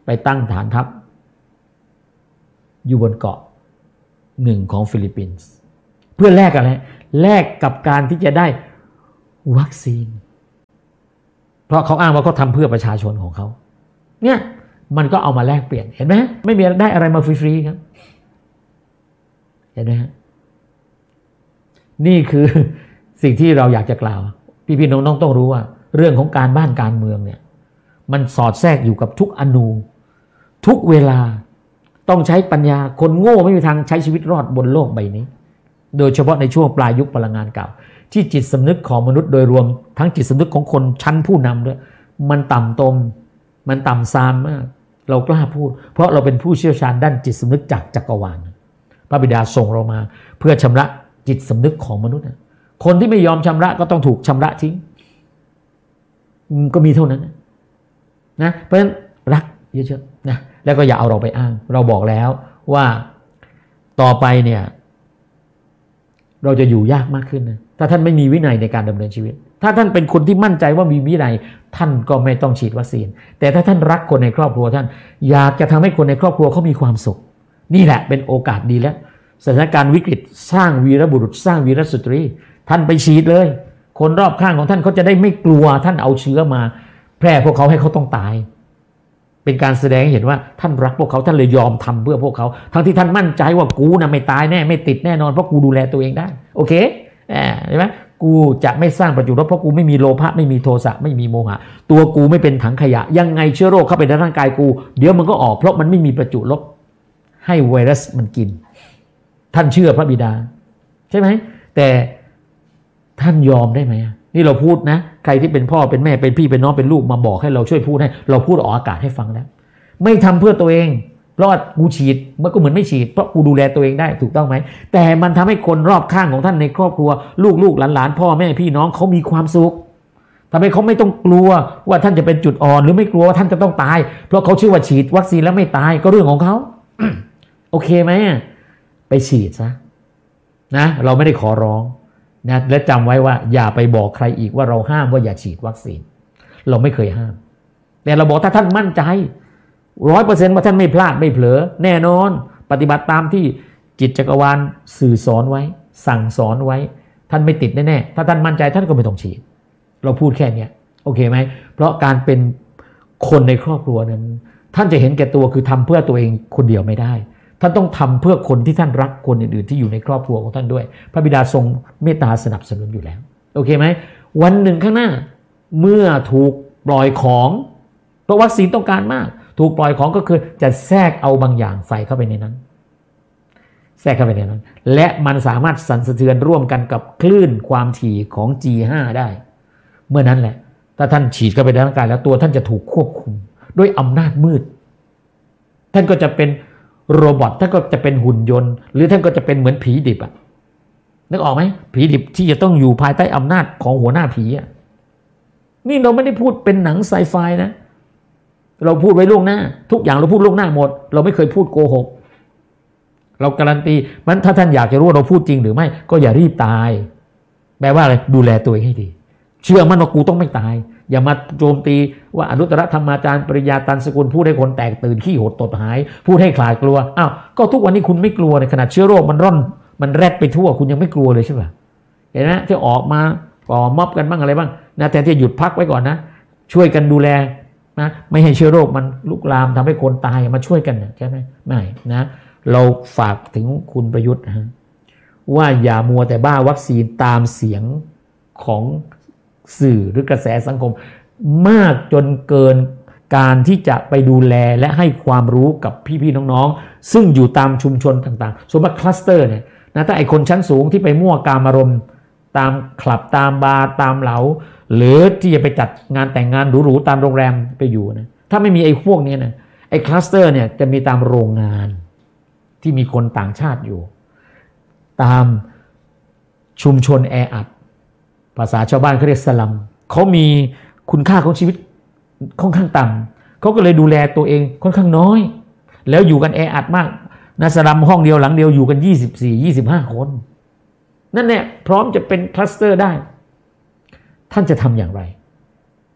ไปตั้งฐานทัพอยู่บนเกาะหนึ่งของฟิลิปปินส์เพื่อแลกอะไรแลกกับการที่จะได้วัคซีนเพราะเขาอ้างว่าเขาทำเพื่อประชาชนของเขาเนี่ยมันก็เอามาแลกเปลี่ยนเห็นไหมไม่มีได้อะไรมาฟรีๆครับเห็นไหมฮะนี่คือสิ่งที่เราอยากจะกล่าวพี่ๆน้องๆต้องรู้ว่าเรื่องของการบ้านการเมืองเนี่ยมันสอดแทรกอยู่กับทุกอนูทุกเวลาต้องใช้ปัญญาคนโง่ไม่มีทางใช้ชีวิตรอดบนโลกใบนี้โดยเฉพาะในช่วงปลายยุคพลังงานเก่าที่จิตสำนึกของมนุษย์โดยรวมทั้งจิตสำนึกของคนชั้นผู้นำด้วยมันต่ำตมมันต่ำซามมากเรากล้าพูดเพราะเราเป็นผู้เชี่ยวชาญด้านจิตสำนึกจากจักรวาลพระบิดาส่งเรามาเพื่อชำระจิตสำนึกของมนุษย์คนที่ไม่ยอมชำระก็ต้องถูกชำระทิ้งก็มีเท่านั้นนะเพราะฉะนั้นรักเยอะๆนะแล้วก็อย่าเอาเราไปอ้างเราบอกแล้วว่าต่อไปเนี่ยเราจะอยู่ยากมากขึ้นนะถ้าท่านไม่มีวินัยในการดำเนินชีวิตถ้าท่านเป็นคนที่มั่นใจว่ามีวินัยท่านก็ไม่ต้องฉีดวัคซีนแต่ถ้าท่านรักคนในครอบครัวท่านอยากจะทำให้คนในครอบครัวเขามีความสุขนี่แหละเป็นโอกาสดีแล้วสถานการณ์วิกฤตสร้างวีรบุรุษสร้างวีรสตรีท่านไปฉีดเลยคนรอบข้างของท่านเขาจะได้ไม่กลัวท่านเอาเชื้อมาแพร่พวกเขาให้เขาต้องตายเป็นการแสดงให้เห็นว่าท่านรักพวกเขาท่านเลยยอมทำเพื่อพวกเขาทั้งที่ท่านมั่นใจว่ากูนะไม่ตายแน่ไม่ติดแน่นอนเพราะกูดูแลตัวเองได้โอเคใช่ไหมกูจะไม่สร้างประจุลบเพราะกูไม่มีโลภะไม่มีโทสะไม่มีโมหะตัวกูไม่เป็นถังขยะยังไงเชื้อโรคเข้าไปในร่างกายกูเดี๋ยวมันก็ออกเพราะมันไม่มีประจุลบให้ไวรัสมันกินท่านเชื่อพระบิดาใช่ไหมแต่ท่านยอมได้ไหมนี่เราพูดนะใครที่เป็นพ่อเป็นแม่เป็นพี่เป็นน้องเป็นลูกมาบอกให้เราช่วยพูดให้เราพูดออกอากาศให้ฟังแล้วไม่ทำเพื่อตัวเองเพราะกูฉีดมันก็เหมือนไม่ฉีดเพราะกูดูแลตัวเองได้ถูกต้องไหมแต่มันทำให้คนรอบข้างของท่านในครอบครัวลูกหลานพ่อแม่พี่น้องเขามีความสุขทำให้เขาไม่ต้องกลัวว่าท่านจะเป็นจุดอ่อนหรือไม่กลัวว่าท่านจะต้องตายเพราะเขาเชื่อว่าฉีดวัคซีนแล้วไม่ตายก็เรื่องของเขา โอเคไหมไปฉีดซะนะเราไม่ได้ขอร้องนะและจำไว้ว่าอย่าไปบอกใครอีกว่าเราห้ามว่าอย่าฉีดวัคซีนเราไม่เคยห้ามแต่เราบอกถ้าท่านมั่นใจ 100% ว่าท่านไม่พลาดไม่เผลอแน่นอนปฏิบัติตามที่จิตจักรวาลสื่อสอนไว้สั่งสอนไว้ท่านไม่ติดแน่ๆถ้าท่านมั่นใจท่านก็ไม่ต้องฉีดเราพูดแค่นี้โอเคไหมเพราะการเป็นคนในครอบครัวนั้นท่านจะเห็นแก่ตัวคือทำเพื่อตัวเองคนเดียวไม่ได้ท่านต้องทำเพื่อคนที่ท่านรักคนอื่นๆที่อยู่ในครอบครัวของท่านด้วยพระบิดาทรงเมตตาสนับสนุนอยู่แล้วโอเคไหมวันหนึ่งข้างหน้าเมื่อถูกปล่อยของเพราะวัคซีนต้องการมากถูกปล่อยของก็คือจะแทรกเอาบางอย่างใส่เข้าไปในนั้นแทรกเข้าไปในนั้นและมันสามารถสั่นสะเทือนร่วมกันกับคลื่นความถี่ของ G5 ได้เมื่อนั้นแหละถ้าท่านฉีดเข้าไปในร่างกายแล้วตัวท่านจะถูกควบคุมด้วยอำนาจมืดท่านก็จะเป็นโรบอทท่านก็จะเป็นหุ่นยนต์หรือท่านก็จะเป็นเหมือนผีดิบอ่ะนึกออกไหมผีดิบที่จะต้องอยู่ภายใต้อำนาจของหัวหน้าผีอ่ะนี่เราไม่ได้พูดเป็นหนังไซไฟนะเราพูดไว้ล่วงหน้าทุกอย่างเราพูดล่วงหน้าหมดเราไม่เคยพูดโกหกเราการันตีมันถ้าท่านอยากจะรู้ว่าเราพูดจริงหรือไม่ก็อย่ารีบตายแปลว่าอะไรดูแลตัวเองให้ดีเชื่อมั่นว่ากูต้องไม่ตายอย่ามาโจมตีว่าอนุตตรธรรมาจารย์ปริยาตันสกุลพูดให้คนแตกตื่นขี้หดตดหายพูดให้คลายกลัวอ้าวก็ทุกวันนี้คุณไม่กลัวในขนาดเชื้อโรคมันร่อนมันแรดไปทั่วคุณยังไม่กลัวเลยใช่ป่ะเห็นไหมที่ออกมาก่อม็อบกันบ้างอะไรบ้างนะแต่ที่หยุดพักไว้ก่อนนะช่วยกันดูแลนะไม่ให้เชื้อโรคมันลุกลามทำให้คนตายมาช่วยกันนะใช่ไหมไม่นะเราฝากถึงคุณประยุทธ์นะว่าอย่ามัวแต่บ้าวัคซีนตามเสียงของสื่อหรือกระแสสังคมมากจนเกินการที่จะไปดูแลและให้ความรู้กับพี่ๆน้องๆซึ่งอยู่ตามชุมชนต่างๆสมมติคลัสเตอร์เนี่ยนะถ้าไอคนชั้นสูงที่ไปมั่วกามารมณ์ตามคลับตามบาร์ตามเหลาหรือที่จะไปจัดงานแต่งงานหรูๆตามโรงแรมไปอยู่นะถ้าไม่มีไอ้พวกนี้นะไอ้คลัสเตอร์เนี่ยจะมีตามโรงงานที่มีคนต่างชาติอยู่ตามชุมชนแออัดภาษาชาวบ้านเขาเรียกสลัมเขามีคุณค่าของชีวิตค่อนข้างต่ำเขาก็เลยดูแลตัวเองค่อนข้างน้อยแล้วอยู่กันแออัดมากนะสลัมห้องเดียวหลังเดียวอยู่กัน24-25 คนนั่นแหละพร้อมจะเป็นคลัสเตอร์ได้ท่านจะทำอย่างไร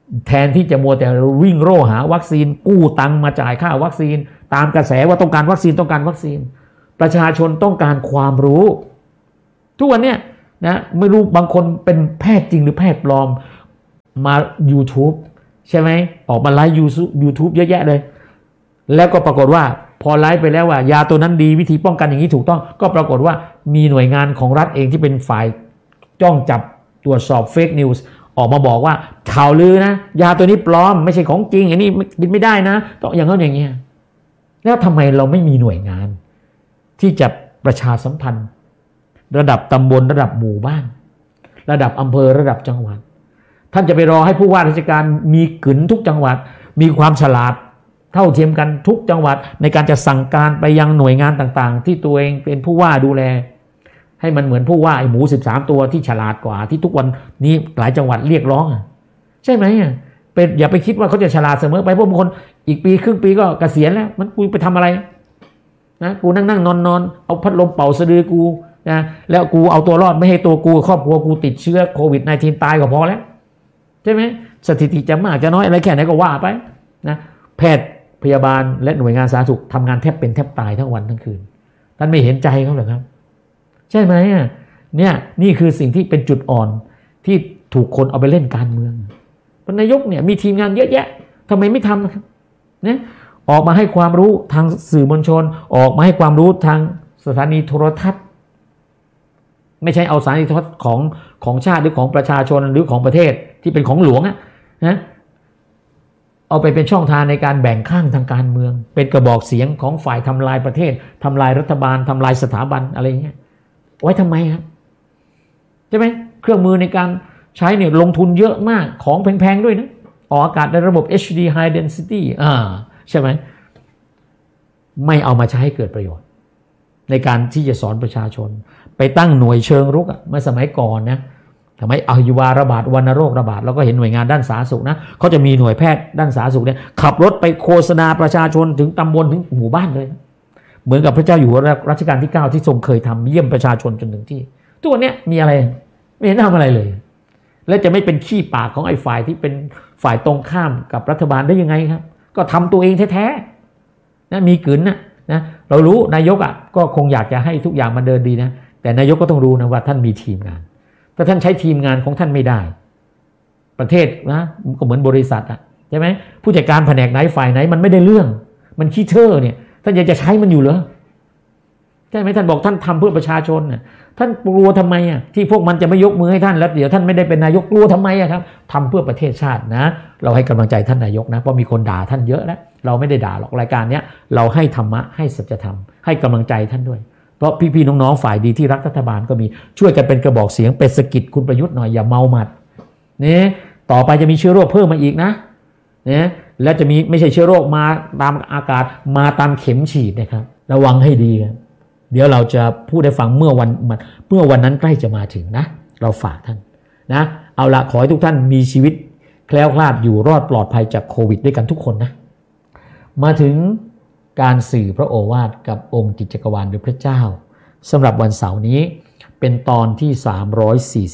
แทนที่จะมัวแต่วิ่งโร่หาวัคซีนกู้ตังมาจ่ายค่าวัคซีนตามกระแสว่าต้องการวัคซีนประชาชนต้องการความรู้ทุกวันเนี้ยนะไม่รู้บางคนเป็นแพทย์จริงหรือแพทย์ปลอมมา YouTube ใช่ไหมออกมาไลฟ์ YouTube เยอะแยะเลยแล้วก็ปรากฏว่าพอไลฟ์ไปแล้วว่ายาตัวนั้นดีวิธีป้องกันอย่างนี้ถูกต้องก็ปรากฏว่ามีหน่วยงานของรัฐเองที่เป็นฝ่ายจ้องจับตรวจสอบเฟกนิวส์ออกมาบอกว่าข่าวลือนะยาตัวนี้ปลอมไม่ใช่ของจริงอันนี้กินไม่ได้นะต้องอย่างนั้นอย่างเงี้ยแล้วทำไมเราไม่มีหน่วยงานที่จะประชาสัมพันธ์ระดับตำบลระดับหมู่บ้านระดับอำเภอระดับจังหวัดท่านจะไปรอให้ผู้ว่าราชการมีกึ๋นทุกจังหวัดมีความฉลาดเท่าเทียมกันทุกจังหวัดในการจะสั่งการไปยังหน่วยงานต่างๆที่ตัวเองเป็นผู้ว่าดูแลให้มันเหมือนผู้ว่าไอ้หมู13ตัวที่ฉลาดกว่าที่ทุกวันนี้หลายจังหวัดเรียกร้องใช่ไหมเป็นอย่าไปคิดว่าเขาจะฉลาดเสมอไปเพราะบางคนอีกปีครึ่งปีก็เกษียณแล้วมันกูไปทำอะไรนะกูนั่งนอนเอาพัดลมเป่าสะดือกูนะแล้วกูเอาตัวรอดไม่ให้ตัวกูครอบครัวกูติดเชื้อโควิด-19 ตายก็พอแล้วใช่ไหมสถิติจะมากจะน้อยอะไรแค่ไหนก็ว่าไปนะแพทย์พยาบาลและหน่วยงานสาธารณสุขทำงานแทบเป็นแทบตายทั้งวันทั้งคืนท่านไม่เห็นใจเขาเหรอครับใช่ไหมเนี่ยนี่คือสิ่งที่เป็นจุดอ่อนที่ถูกคนเอาไปเล่นการเมืองนายกเนี่ยมีทีมงานเยอะแยะทำไมไม่ทำนะครับเนี่ยออกมาให้ความรู้ทางสื่อมวลชนออกมาให้ความรู้ทางสถานีโทรทัศน์ไม่ใช่เอาสถานีโทรทัศน์ของชาติหรือของประชาชนหรือของประเทศที่เป็นของหลวงนะเอาไปเป็นช่องทางในการแบ่งข้างทางการเมืองเป็นกระบอกเสียงของฝ่ายทำลายประเทศทำลายรัฐบาลทำลายสถาบันอะไรเงี้ยไว้ทำไมครับใช่ไหมเครื่องมือในการใช้เนี่ยลงทุนเยอะมากของแพงๆด้วยนะออกอากาศในระบบ HD High Density ใช่ไหมไม่เอามาใช้ให้เกิดประโยชน์ในการที่จะสอนประชาชนไปตั้งหน่วยเชิงรุกเมื่อสมัยก่อนนะทำไมอหิวาระบาดวัณโรคระบาดเราก็เห็นหน่วยงานด้านสาธารณสุขนะเขาจะมีหน่วยแพทย์ด้านสาธารณสุขเนี่ยขับรถไปโฆษณาประชาชนถึงตำบลถึงหมู่บ้านเลยนะเหมือนกับพระเจ้าอยู่หัวรัชกาลที่9ที่ทรงเคยทำเยี่ยมประชาชนจนถึงที่ทุกวันนี้มีอะไรไม่เห็นทำอะไรเลยและจะไม่เป็นขี้ปากของไอ้ฝ่ายที่เป็นฝ่ายตรงข้ามกับรัฐบาลได้ยังไงครับก็ทำตัวเองแท้ๆนะมีกึ๋นนะเรารู้นายกก็คงอยากจะให้ทุกอย่างมันเดินดีนะแต่นายกก็ต้องรู้นะว่าท่านมีทีมงานถ้าท่านใช้ทีมงานของท่านไม่ได้ประเทศนะก็เหมือนบริษัทใช่ไหมผู้จัดการแผนกไหนฝ่ายไหนมันไม่ได้เรื่องมันขี้เท่อเนี่ยท่านยังจะใช้มันอยู่เหรอใช่ไหมท่านบอกท่านทำเพื่อประชาชนท่านกลัวทำไมที่พวกมันจะไม่ยกมือให้ท่านแล้วเดี๋ยวท่านไม่ได้เป็นนายกกลัวทำไมครับทำเพื่อประเทศชาตินะเราให้กำลังใจท่านนายกนะเพราะมีคนด่าท่านเยอะแล้วเราไม่ได้ด่าหรอกรายการนี้เราให้ธรรมะให้สัจธรรมให้กำลังใจท่านด้วยเพราะพี่ๆน้องๆฝ่ายดีที่รักรัฐบาลก็มีช่วยกันเป็นกระบอกเสียงเป็นสกิดคุณประยุทธ์หน่อยอย่าเมาหมัดนี่ต่อไปจะมีเชื้อโรคเพิ่มมาอีกนะเนี่ยและจะมีไม่ใช่เชื้อโรคมาตามอากาศมาตามเข็มฉีดนะครับระวังให้ดีครับเดี๋ยวเราจะพูดให้ฟังเมื่อวันนั้นใกล้จะมาถึงนะเราฝากท่านนะเอาละขอให้ทุกท่านมีชีวิตแคล้วคลาดอยู่รอดปลอดภัยจากโควิดด้วยกันทุกคนนะมาถึงการสื่อพระโอวาทกับองค์กิจจักรวาลหรือพระเจ้าสำหรับวันเสาร์นี้เป็นตอนที่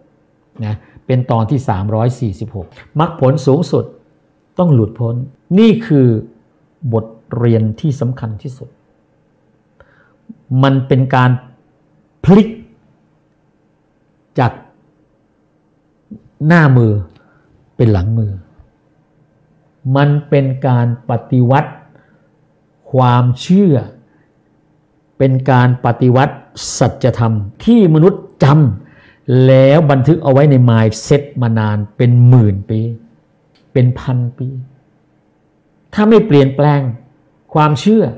346นะเป็นตอนที่346มรรคผลสูงสุดต้องหลุดพ้นนี่คือบทเรียนที่สำคัญที่สุดมันเป็นการพลิกจากหน้ามือเป็นหลังมือมันเป็นการปฏิวัติความเชื่อเป็นการปฏิวัติสัจธรรมที่มนุษย์จำแล้วบันทึกเอาไว้ใน mindset มานานเป็นหมื่นปีเป็นพันปีถ้าไม่เปลี่ยนแปลงความเชื่อ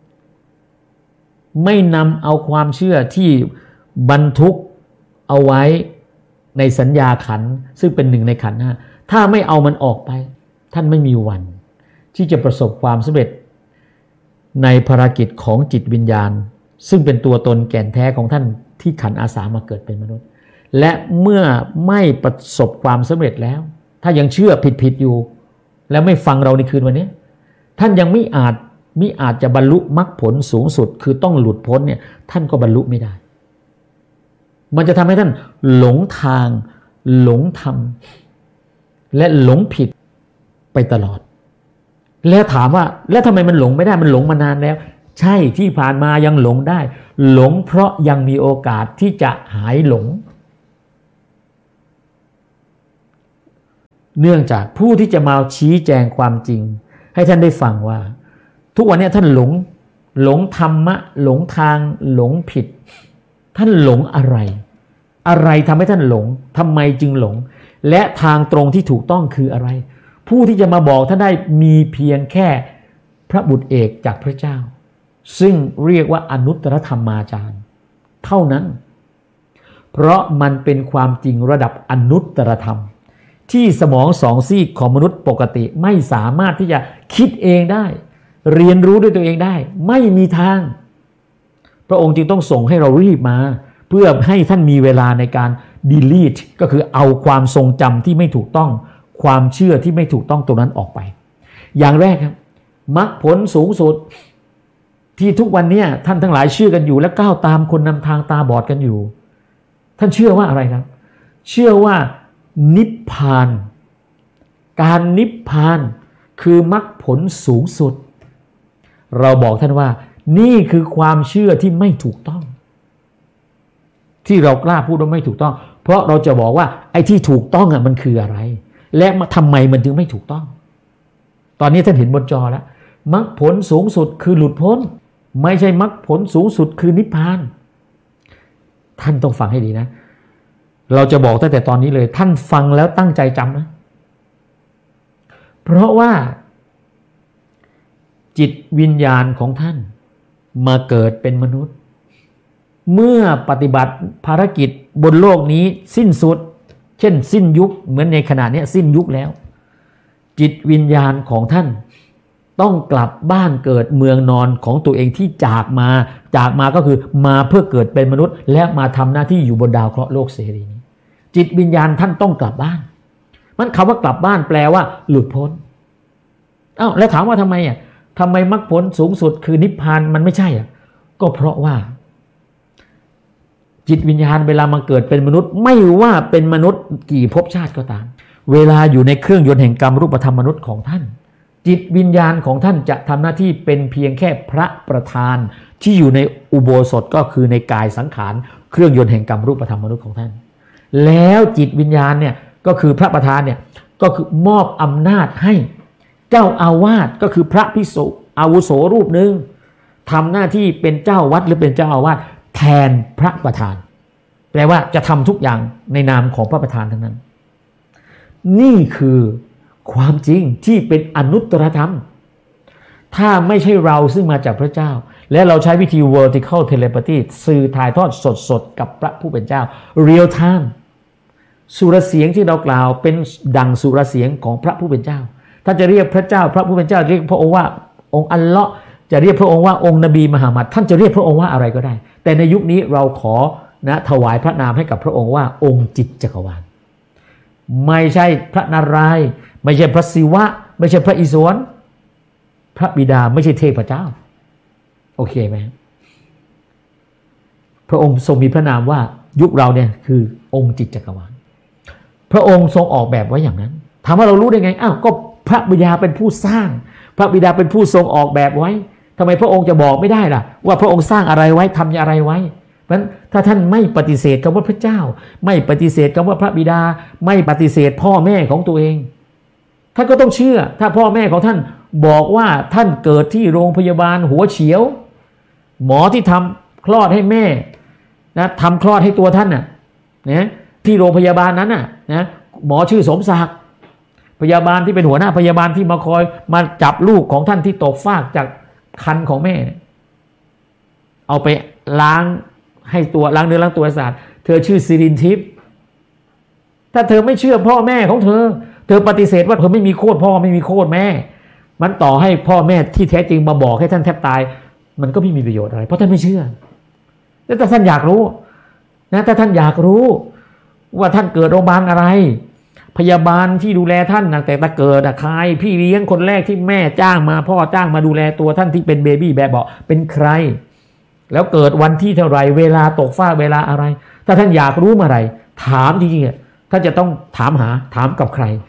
ไม่นำเอาความเชื่อที่บรรทุกเอาไว้ในสัญญาขันธ์ซึ่งเป็นหนึ่งในขันธ์ถ้าไม่เอามันออกไปท่านไม่มีวันที่จะประสบความสำเร็จในภารกิจของจิตวิญญาณซึ่งเป็นตัวตนแก่นแท้ของท่านที่ขันอาสามาเกิดเป็นมนุษย์และเมื่อไม่ประสบความสำเร็จแล้วถ้ายังเชื่อผิดอยู่แล้วไม่ฟังเราในคืนวันนี้ท่านยังไม่อาจจะบรรลุมรรคผลสูงสุดคือต้องหลุดพ้นเนี่ยท่านก็บรรลุไม่ได้มันจะทำให้ท่านหลงทางหลงธรรมและหลงผิดไปตลอดแล้วถามว่าแล้วทำไมมันหลงไม่ได้มันหลงมานานแล้วใช่ที่ผ่านมายังหลงได้หลงเพราะยังมีโอกาสที่จะหายหลงเนื่องจากผู้ที่จะมาชี้แจงความจริงให้ท่านได้ฟังว่าทุกวันนี้ท่านหลงธรรมะหลงทางหลงผิดท่านหลงอะไรทำให้ท่านหลงทำไมจึงหลงและทางตรงที่ถูกต้องคืออะไรผู้ที่จะมาบอกท่านได้มีเพียงแค่พระบุตรเอกจากพระเจ้าซึ่งเรียกว่าอนุตตรธรรมาจารย์เท่านั้นเพราะมันเป็นความจริงระดับอนุตตรธรรมที่สมองสองซีกของมนุษย์ปกติไม่สามารถที่จะคิดเองได้เรียนรู้ด้วยตัวเองได้ไม่มีทางพระองค์จึงต้องส่งให้เรารีบมาเพื่อให้ท่านมีเวลาในการ delete ก็คือเอาความทรงจำที่ไม่ถูกต้องความเชื่อที่ไม่ถูกต้องตรงนั้นออกไปอย่างแรกครับมรรคผลสูงสุดที่ทุกวันนี้ท่านทั้งหลายเชื่อกันอยู่และก้าวตามคนนำทางตาบอดกันอยู่ท่านเชื่อว่าอะไรครับเชื่อว่านิพพานการนิพพานคือมรรคผลสูงสุดเราบอกท่านว่านี่คือความเชื่อที่ไม่ถูกต้องที่เรากล้าพูดว่าไม่ถูกต้องเพราะเราจะบอกว่าไอ้ที่ถูกต้องมันคืออะไรและทำไมมันจึงไม่ถูกต้องตอนนี้ท่านเห็นบนจอแล้วมรรคผลสูงสุดคือหลุดพ้นไม่ใช่มรรคผลสูงสุดคือนิพพานท่านต้องฟังให้ดีนะเราจะบอกตั้งแต่ตอนนี้เลยท่านฟังแล้วตั้งใจจำนะเพราะว่าจิตวิญญาณของท่านมาเกิดเป็นมนุษย์เมื่อปฏิบัติภารกิจบนโลกนี้สิ้นสุดเช่นสิ้นยุคเหมือนในขณะนี้สิ้นยุคแล้วจิตวิญญาณของท่านต้องกลับบ้านเกิดเมืองนอนของตัวเองที่จากมาก็คือมาเพื่อเกิดเป็นมนุษย์และมาทำหน้าที่อยู่บนดาวเคราะห์โลกเสรีนี้จิตวิญญาณท่านต้องกลับบ้านมันคำว่ากลับบ้านแปลว่าหลุดพ้นแล้วถามว่าทำไมทำไมมรรคผลสูงสุดคือนิพพานมันไม่ใช่ก็เพราะว่าจิตวิญญาณเวลามาเกิดเป็นมนุษย์ไม่ว่าเป็นมนุษย์กี่ภพชาติก็ตามเวลาอยู่ในเครื่องยนต์แห่งกรรมรูปธรรมมนุษย์ของท่านจิตวิญญาณของท่านจะทำหน้าที่เป็นเพียงแค่พระประธานที่อยู่ในอุโบสถก็คือในกายสังขารเครื่องยนต์แห่งกรรมรูปธรรมมนุษย์ของท่านแล้วจิตวิญญาณเนี่ยก็คือพระประธานเนี่ยก็คือมอบอำนาจให้เจ้าอาวาสก็คือพระภิกษุอาวุโสรูปหนึ่งทำหน้าที่เป็นเจ้าวัดหรือเป็นเจ้าอาวาสแทนพระประธานแปลว่าจะทำทุกอย่างในนามของพระประธานทั้งนั้นนี่คือความจริงที่เป็นอนุตตรธรรมถ้าไม่ใช่เราซึ่งมาจากพระเจ้าและเราใช้วิธี vertical telepathy สื่อถ่ายทอดสดๆกับพระผู้เป็นเจ้า real time สุรเสียงที่เรากล่าวเป็นดังสุรเสียงของพระผู้เป็นเจ้าถ้าจะเรียกพระเจ้าพระผู้เป็นเจ้าเรียกพระองค์ว่าองค์อัลเลาะห์จะเรียกพระองค์ว่าองค์นบีมหามัดท่านจะเรียกพระองค์ว่าอะไรก็ได้แต่ในยุคนี้เราขอถวายพระนามให้กับพระองค์ว่าองค์จิตจักรวาลไม่ใช่พระนารายณ์ไม่ใช่พระศิวะไม่ใช่พระอิศวรพระบิดาไม่ใช่เทพเจ้าโอเคไหมพระองค์ทรงมีพระนามว่ายุคเราเนี่ยคือองค์จิตจักรวาลพระองค์ทรงออกแบบไว้อย่างนั้นถามว่าเรารู้ได้ไงก็พระบิดาเป็นผู้สร้างพระบิดาเป็นผู้ทรงออกแบบไว้ทำไมพระองค์จะบอกไม่ได้ล่ะว่าพระองค์สร้างอะไรไว้ทำอะไรไว้เพราะฉะนั้นถ้าท่านไม่ปฏิเสธคำว่าพระเจ้าไม่ปฏิเสธคำว่าพระบิดาไม่ปฏิเสธพ่อแม่ของตัวเองท่านก็ต้องเชื่อถ้าพ่อแม่ของท่านบอกว่าท่านเกิดที่โรงพยาบาลหัวเฉียวหมอที่ทำคลอดให้แม่ทำคลอดให้ตัวท่านที่โรงพยาบาลนั้นหมอชื่อสมศักดิ์พยาบาลที่เป็นหัวหน้าพยาบาลที่มาคอยมาจับลูกของท่านที่ตกฟากจากครรภ์ของแม่เอาไปล้างให้ตัวล้างเนื้อล้างตัวสะอาดเธอชื่อสิรินทิพย์ถ้าเธอไม่เชื่อพ่อแม่ของเธอปฏิเสธว่าเธอไม่มีโคตรพ่อไม่มีโคตรแม่มันต่อให้พ่อแม่ที่แท้จริงมาบอกให้ท่านแทบตายมันก็ไม่มีประโยชน์อะไรเพราะท่านไม่เชื่อแล้วถ้าท่านอยากรู้ถ้าท่านอยากรู้ว่าท่านเกิดโรงพยาบาลอะไรพยาบาลที่ดูแลท่านตั้งแต่ตะเกิดใครพี่เลี้ยงคนแรกที่แม่จ้างมาพ่อจ้างมาดูแลตัวท่านที่เป็นเบบี้แบบเบาะเป็นใครแล้วเกิดวันที่เท่าไรเวลาตกฟากเวลาอะไรถ้าท่านอยากรู้เมื่อไหร่ถามจริงๆท่านจะต้องถามกับใคร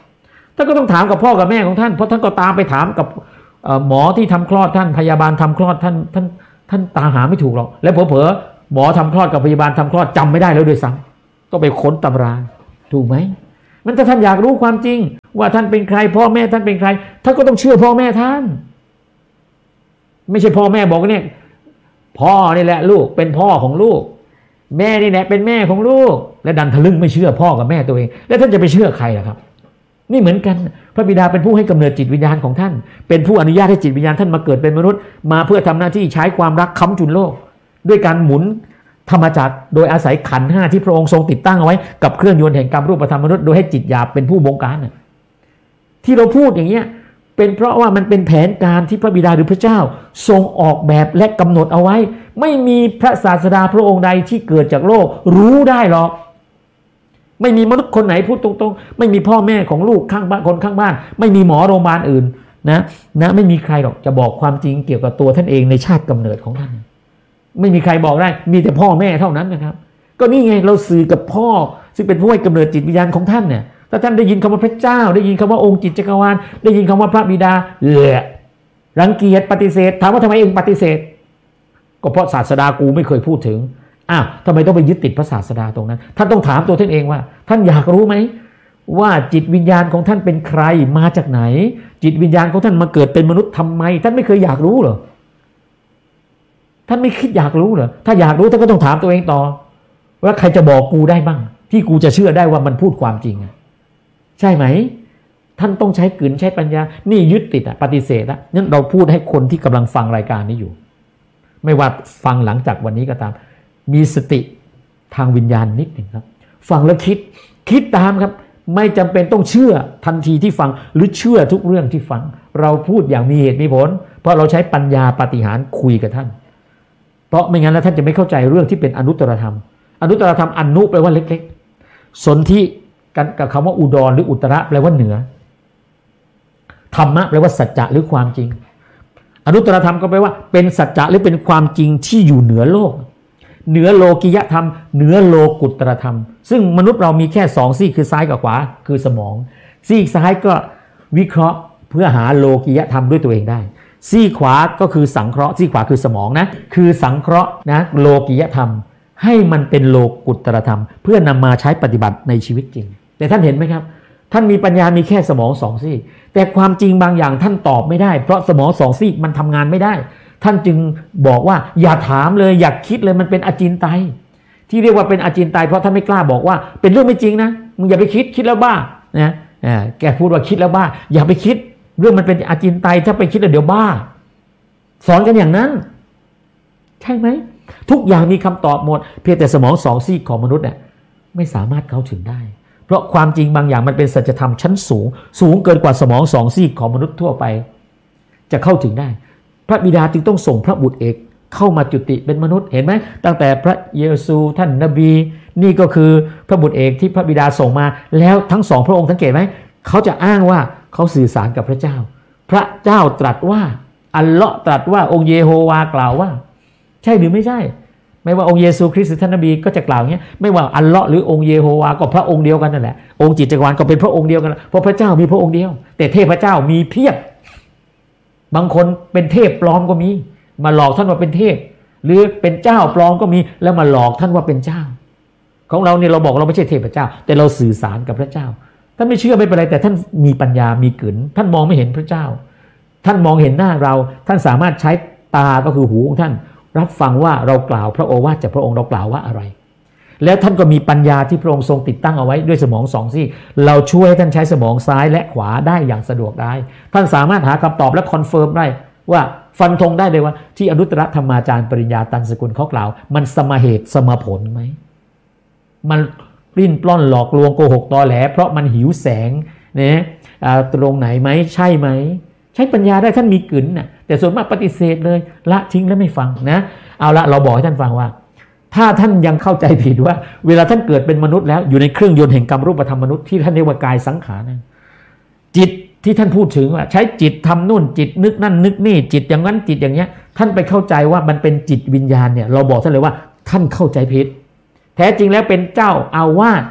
ท่านก็ต้องถามกับพ่อกับแม่ของท่านเพราะท่านก็ตามไปถามกับหมอที่ทำคลอดท่านพยาบาลทำคลอดท่านตามหาไม่ถูกหรอกแล้วเผลอๆหมอทำคลอดกับพยาบาลทำคลอดจำไม่ได้แล้วด้วยซ้ำต้องไปค้นตำราถูกไหมมันถ้าท่านอยากรู้ความจริงว่าท่านเป็นใครพ่อแม่ท่านเป็นใครท่านก็ต้องเชื่อพ่อแม่ท่านไม่ใช่พ่อแม่บอกว่าเนี่ยพ่อนี่แหละลูกเป็นพ่อของลูกแม่นี่แหละเป็นแม่ของลูกและดันทะลึ่งไม่เชื่อพ่อกับแม่ตัวเองแล้วท่านจะไปเชื่อใครล่ะครับนี่เหมือนกันพระบิดาเป็นผู้ให้กำเนิดจิตวิญญาณของท่านเป็นผู้อนุญาตให้จิตวิญญาณท่านมาเกิดเป็นมนุษย์มาเพื่อทำหน้าที่ใช้ความรักค้ำจุนโลกด้วยการหมุนธรรมจักรโดยอาศัยขันธ์5ที่พระองค์ทรงติดตั้งเอาไว้กับเครื่องยนต์แห่งกรรมรูปธรรมมนุษย์โดยให้จิตหยาบเป็นผู้บงการที่เราพูดอย่างเงี้ยเป็นเพราะว่ามันเป็นแผนการที่พระบิดาหรือพระเจ้าทรงออกแบบและกำหนดเอาไว้ไม่มีพระศาสดาพระองค์ใดที่เกิดจากโลกรู้ได้หรอกไม่มีมนุษย์คนไหนพูดตรงๆไม่มีพ่อแม่ของลูกข้างบ้านคนข้างบ้านไม่มีหมอโรงพยาบาลอื่นนะไม่มีใครหรอกจะบอกความจริงเกี่ยวกับตัวท่านเองในชาติกำเนิดของท่านไม่มีใครบอกได้มีแต่พ่อแม่เท่านั้นนะครับก็นี่ไงเราสื่อกับพ่อซึ่งเป็นผู้ให้กำเนิดจิตวิญญาณของท่านเนี่ยถ้าท่านได้ยินคำว่าพระเจ้าได้ยินคำว่าองค์จิตจักรวาลได้ยินคำว่าพระบิดารังเกียจปฏิเสธถามว่าทำไมเองปฏิเสธก็เพราะศาสดากูไม่เคยพูดถึงทำไมต้องไปยึดติดพระศาสดาตรงนั้นท่านต้องถามตัวท่านเองว่าท่านอยากรู้ไหมว่าจิตวิญญาณของท่านเป็นใครมาจากไหนจิตวิญญาณของท่านมาเกิดเป็นมนุษย์ทำไมท่านไม่เคยอยากรู้เหรอท่านไม่คิดอยากรู้เหรอถ้าอยากรู้ท่านก็ต้องถามตัวเองต่อว่าใครจะบอกกูได้บ้างที่กูจะเชื่อได้ว่ามันพูดความจริงใช่ไหมท่านต้องใช้กลืนใช้ปัญญานี่ยึดติดปฏิเสธนั้นเราพูดให้คนที่กำลังฟังรายการนี้อยู่ไม่ว่าฟังหลังจากวันนี้ก็ตามมีสติทางวิญญาณนิดหนึ่งครับฟังแล้วคิดตามครับไม่จำเป็นต้องเชื่อทันทีที่ฟังหรือเชื่อทุกเรื่องที่ฟังเราพูดอย่างมีเหตุมีผลเพราะเราใช้ปัญญาปาฏิหาริย์คุยกับท่านเพราะไม่งั้นแล้วท่านจะไม่เข้าใจเรื่องที่เป็นอนุตตรธรรมอนุตตรธรรมอนุแปลว่าเล็กๆสนธิกันกับคำว่าอุดรหรืออุตระแปลว่าเหนือธรรมะแปลว่าสัจจะหรือความจริงอนุตตรธรรมก็แปลว่าเป็นสัจจะหรือเป็นความจริงที่อยู่เหนือโลกเหนือโลกิยธรรมเหนือโลกุตตรธรรมซึ่งมนุษย์เรามีแค่2ซีกคือซ้ายกับขวาคือสมองซีกซ้ายก็วิเคราะห์เพื่อหาโลกิยธรรมด้วยตัวเองได้ซีกขวาก็คือสังเคราะห์ซีกขวาคือสมองนะคือสังเคราะห์นะโลกิยธรรมให้มันเป็นโลกุตตรธรรมเพื่อนำมาใช้ปฏิบัติในชีวิตจริงแต่ท่านเห็นไหมครับท่านมีปัญญามีแค่สมอง2ซีกแต่ความจริงบางอย่างท่านตอบไม่ได้เพราะสมอง2ซีกมันทำงานไม่ได้ท่านจึงบอกว่าอย่าถามเลยอย่าคิดเลยมันเป็นอจินไตยที่เรียกว่าเป็นอจินไตยเพราะท่านไม่กล้าบอกว่าเป็นเรื่องไม่จริงนะมึงอย่าไปคิดแล้วบ้านะแกพูดว่าคิดแล้วบ้าอย่าไปคิดเรื่องมันเป็นอจินไตยถ้าไปคิดแล้วเดี๋ยวบ้าสอนกันอย่างนั้นใช่ไหมทุกอย่างมีคำตอบหมดเพียงแต่สมอง2ซีกของมนุษย์เนี่ยไม่สามารถเข้าถึงได้เพราะความจริงบางอย่างมันเป็นสัจธรรมชั้นสูงเกินกว่าสมอง2ซีกของมนุษย์ทั่วไปจะเข้าถึงได้พระบิดาจึงต้องส่งพระบุตรเอกเข้ามาจุติเป็นมนุษย์เห็นไหมตั้งแต่พระเยซูท่านนบีนี่ก็คือพระบุตรเอกที่พระบิดาส่งมาแล้วทั้ง2พระองค์สังเกตไหมเขาจะอ้างว่าเขาสื่อสารกับพระเจ้าพระเจ้าตรัสว่าอัลเลาะห์ตรัสว่าองค์เยโฮวากล่าวว่าใช่หรือไม่ใช่ไม่ว่าองค์เยซูคริสต์หรือท่านนบีก็จะกล่าวอย่างนี้ไม่ว่าอัลเลาะห์หรือองค์เยโฮวาก็พระองค์เดียวกันนั่นแหละองค์จิตจักรวาลก็เป็นพระองค์เดียวกันเพราะพระเจ้ามีพระองค์เดียวแต่เทพเจ้ามีเพียบบางคนเป็นเทพปลอมก็มีมาหลอกท่านว่าเป็นเทพหรือเป็นเจ้าปลอมก็มีแล้วมาหลอกท่านว่าเป็นเจ้าของเราเนี่ยเราบอกเราไม่ใช่เทพเจ้าแต่เราสื่อสารกับพระเจ้าท่านไม่เชื่อไม่เป็นไรแต่ท่านมีปัญญามีกลืนท่านมองไม่เห็นพระเจ้าท่านมองเห็นหน้าเราท่านสามารถใช้ตาก็คือหูของท่านรับฟังว่าเรากล่าวพระโอวาทจากพระองค์เรากล่าวว่าอะไรแล้วท่านก็มีปัญญาที่พระองค์ทรงติดตั้งเอาไว้ด้วยสมอง2ซี่เราช่วยให้ท่านใช้สมองซ้ายและขวาได้อย่างสะดวกได้ท่านสามารถหาคำตอบและคอนเฟิร์มได้ว่าฟันธงได้เลยว่าที่อนุตตรธรรมาจารย์ปริญญาตันสกุลเขากล่าวมันสมเหตุสมผลไหมมันปลิ้นปล้อนหลอกลวงโกหกตอแหลเพราะมันหิวแสงเนี่ยตรงไหนไหมใช่ไหมใช้ปัญญาได้ท่านมีกลืนน่ะแต่ส่วนมากปฏิเสธเลยละทิ้งแล้วไม่ฟังนะเอาละเราบอกให้ท่านฟังว่าถ้าท่านยังเข้าใจผิดว่าเวลาท่านเกิดเป็นมนุษย์แล้วอยู่ในเครื่องยนต์แห่งกรรมรูปธรรมมนุษย์ที่ท่านเรียกว่ากายสังขารนะจิตที่ท่านพูดถึงว่าใช้จิตทำนู่นจิตนึกนั่นนึกนี่จิตอย่างนั้นจิตอย่างเงี้ยท่านไปเข้าใจว่ามันเป็นจิตวิญญาณเนี่ยเราบอกท่านเลยว่าท่านเข้าใจผิดแท้จริงแล้วเป็นเจ้าอาวาส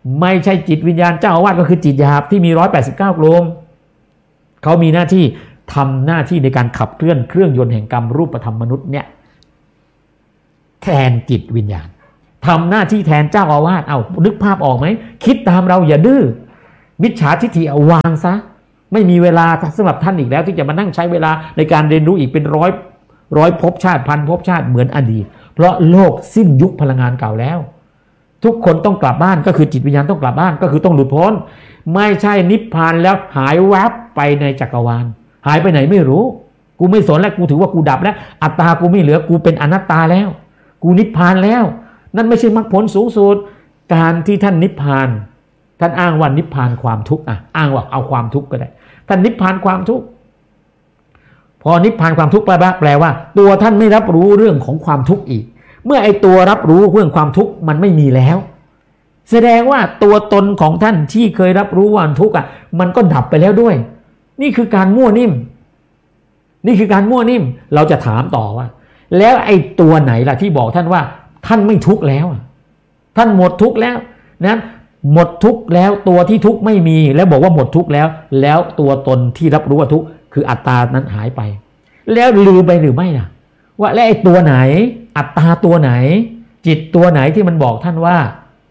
ไม่ใช่จิตวิญญาณเจ้าอาวาสก็คือจิตหยาบที่มี189กลุ่มเขามีหน้าที่ทำหน้าที่ในการขับเคลื่อนเครื่องยนต์แห่งกรรมรูปธรรมมนุษย์เนี่ยแทนจิตวิญญาณทำหน้าที่แทนเจ้าอาวาสนึกภาพออกไหมคิดตามเราอย่าดื้อมิจฉาทิฏฐิเอาวางซะไม่มีเวลาสำหรับท่านอีกแล้วที่จะมานั่งใช้เวลาในการเรียนรู้อีกเป็นร้อยภพชาติพันภพชาติเหมือนอดีตเพราะโลกสิ้นยุคพลังงานเก่าแล้วทุกคนต้องกลับบ้านก็คือจิตวิญญาณต้องกลับบ้านก็คือต้องหลุดพ้นไม่ใช่นิพพานแล้วหายวับไปในจักรวาลหายไปไหนไม่รู้กูไม่สนแล้วกูถือว่ากูดับแล้วอัตตากูไม่เหลือกูเป็นอนัตตาแล้วกูนิพพานแล้วนั่นไม่ใช่มรรคผลสูงสุดการที่ท่านนิพพานท่านอ้างว่านิพพานความทุกข์อ้างว่าเอาความทุกข์ก็ได้ท่านนิพพานความทุกข์พอนิพพานความทุกข์แปลว่าตัวท่านไม่รับรู้เรื่องของความทุกข์อีกเมื่อไอตัวรับรู้เรื่องความทุกข์มันไม่มีแล้วแสดงว่าตัวตนของท่านที่เคยรับรู้ว่าทุกข์มันก็ดับไปแล้วด้วยนี่คือการมั่วนิ่มนี่คือการมั่วนิ่มเราจะถามต่อว่าแล้วไอ้ตัวไหนล่ะที่บอกท่านว่าท่านไม่ทุกข์แล้วท่านหมดทุกข์แล้วนะหมดทุกข์แล้วตัวที่ทุกข์ไม่มีแล้วบอกว่าหมดทุกข์แล้วตัวตนที่รับรู้ว่าทุกข์คืออัตตานั้นหายไปแล้วลืมไปหรือไม่ล่ะว่าแล้วไอ้ตัวไหนอัตตาตัวไหนจิตตัวไหนที่มันบอกท่านว่า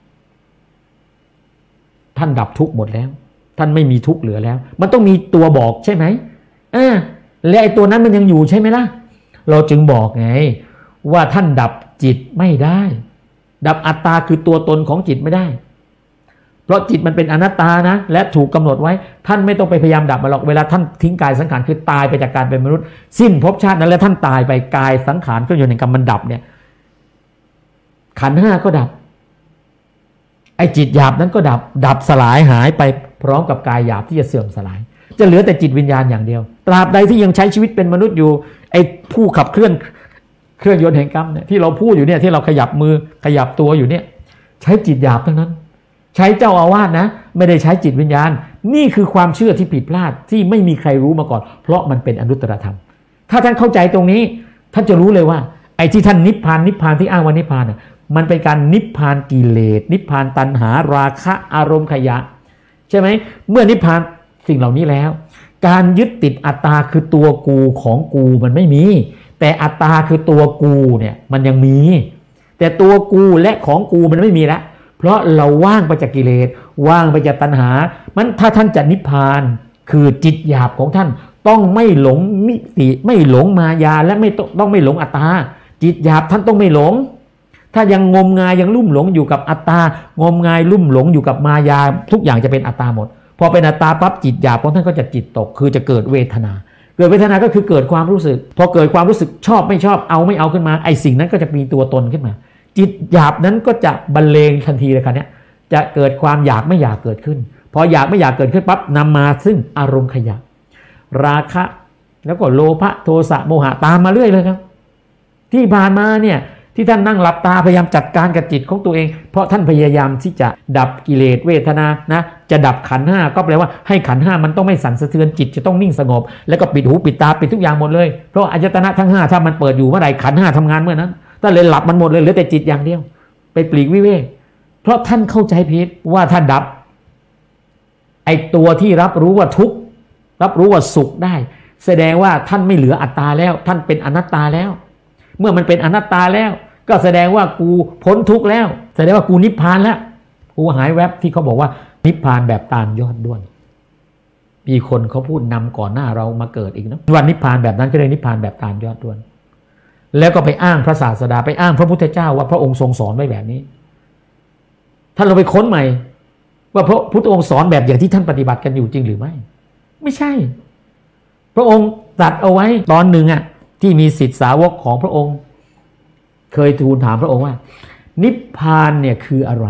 ท่านดับทุกข์หมดแล้วท่านไม่มีทุกข์เหลือแล้วมันต้องมีตัวบอกใช่ไหมและไอ้ตัวนั้นมันยังอยู่ใช่ไหมล่ะเราจึงบอกไงว่าท่านดับจิตไม่ได้ดับอัตตาคือตัวตนของจิตไม่ได้เพราะจิตมันเป็นอนัตตานะและถูกกำหนดไว้ท่านไม่ต้องไปพยายามดับมันหรอกเวลาท่านทิ้งกายสังขารคือตายไปจากการเป็นมนุษย์สิ้นภพชาตินั้นแล้วท่านตายไปกายสังขารเครื่องยนต์แห่งกรรมมันดับเนี่ยขันธ์ห้าก็ดับไอ้จิตหยาบนั้นก็ดับสลายหายไปพร้อมกับกายหยาบที่จะเสื่อมสลายจะเหลือแต่จิตวิญญาณอย่างเดียวตราบใดที่ยังใช้ชีวิตเป็นมนุษย์อยู่ไอ้ผู้ขับเคลื่อนเครื่องยนต์แห่งกรรมเนี่ยที่เราพูดอยู่เนี่ยที่เราขยับมือขยับตัวอยู่เนี่ยใช้จิตหยาบทั้งนั้นใช้เจ้าอาวาสนะไม่ได้ใช้จิตวิญญาณนี่คือความเชื่อที่ผิดพลาดที่ไม่มีใครรู้มาก่อนเพราะมันเป็นอนุตตรธรรมถ้าท่านเข้าใจตรงนี้ท่านจะรู้เลยว่าไอ้ที่ท่านนิพพานที่อ้างว่านิพพานน่ะมันเป็นการนิพพานกิเลสนิพพานตัณหาราคะอารมณ์ขยะใช่ไหมเมื่อนิพพานสิ่งเหล่านี้แล้วการยึดติดอัตตาคือตัวกูของกูมันไม่มีแต่อัตตาคือตัวกูเนี่ยมันยังมีแต่ตัวกูและของกูมันไม่มีแล้วเพราะเราว่างไปจากกิเลสว่างไปจากตัณหามันถ้าท่านจะนิพพานคือจิตหยาบของท่านต้องไม่หลงมิติไม่หลงมายาและไม่ต้องไม่หลงอัตตาจิตหยาบท่านต้องไม่หลงถ้ายังงมงายยังลุ่มหลงอยู่กับอัตตางมงายลุ่มหลงอยู่กับมายาทุกอย่างจะเป็นอัตตาหมดพอเป็นอัตตาปั๊บจิตหยาบของท่านก็จะจิตตกคือจะเกิดเวทนาเกิดเวทนาก็คือเกิดความรู้สึกพอเกิดความรู้สึกชอบไม่ชอบเอาไม่เอาขึ้นมาไอ้สิ่งนั้นก็จะมีตัวตนขึ้นมาจิตหยาบนั้นก็จะบรรเลงทันทีเลยครับเนี่ยจะเกิดความอยากไม่อยากเกิดขึ้นพออยากไม่อยากเกิดขึ้นปั๊บนำมาซึ่งอารมณ์ขยะราคะแล้วก็โลภะโทสะโมหะตามมาเรื่อยเลยครับที่ผ่านมาเนี่ยที่ท่านนั่งหลับตาพยายามจัดการกับจิตของตัวเองเพราะท่านพยายามที่จะดับกิเลสเวทนานะจะดับขันธ์ห้าก็แปลว่าให้ขันธ์ห้ามันต้องไม่สั่นสะเทือนจิตจะต้องนิ่งสงบแล้วก็ปิดหูปิดตาปิดทุกอย่างหมดเลยเพราะอายตนะทั้ง5ถ้ามันเปิดอยู่เมื่อไหร่ขันธ์ห้าทำงานเมื่อนั้นถ้าเลยหลับมันหมดเลยเหลือแต่จิตอย่างเดียวไปปลีกวิเวกเพราะท่านเข้าใจผิดว่าถ้าดับไอ้ตัวที่รับรู้ว่าทุกข์รับรู้ว่าสุขได้แสดงว่าท่านไม่เหลืออัตตาแล้วท่านเป็นอนัตตาแล้วเมื่อมันเป็นอนัตตาแล้วก็แสดงว่ากูพ้นทุกข์แล้วแสดงว่ากูนิพพานแล้วกูหายแวบที่เขาบอกว่านิพพานแบบตาลยอดด้วนมีคนเขาพูดนำก่อนหน้าเรามาเกิดอีกนะวันนิพพานแบบนั้นก็เลยนิพพานแบบตาลยอดด้วนแล้วก็ไปอ้างพระศาสดาไปอ้างพระพุทธเจ้าว่าพระองค์ทรงสอนไว้แบบนี้ท่านเราไปค้นใหม่ว่าพระพุทธองค์สอนแบบอย่างที่ท่านปฏิบัติกันอยู่จริงหรือไม่ไม่ใช่พระองค์ตรัสเอาไว้ตอนหนึ่งที่มีศิษย์สาวกของพระองค์เคยทูลถามพระองค์ว่านิพพานเนี่ยคืออะไร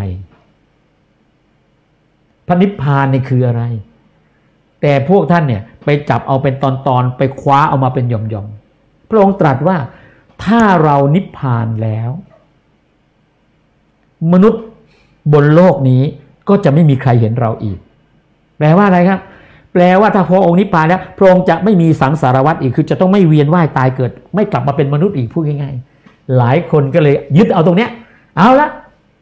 พระนิพพานเนี่ยคืออะไรแต่พวกท่านเนี่ยไปจับเอาเป็นตอนๆไปคว้าเอามาเป็นหย่อมๆพระองค์ตรัสว่าถ้าเรานิพพานแล้วมนุษย์บนโลกนี้ก็จะไม่มีใครเห็นเราอีกแปลว่าอะไรครับแปลว่าถ้าพระองค์นิพพานแล้วพระองค์จะไม่มีสังสารวัฏอีกคือจะต้องไม่เวียนว่ายตายเกิดไม่กลับมาเป็นมนุษย์อีกพูดง่ายๆหลายคนก็เลยยึดเอาตรงเนี้ยเอาละ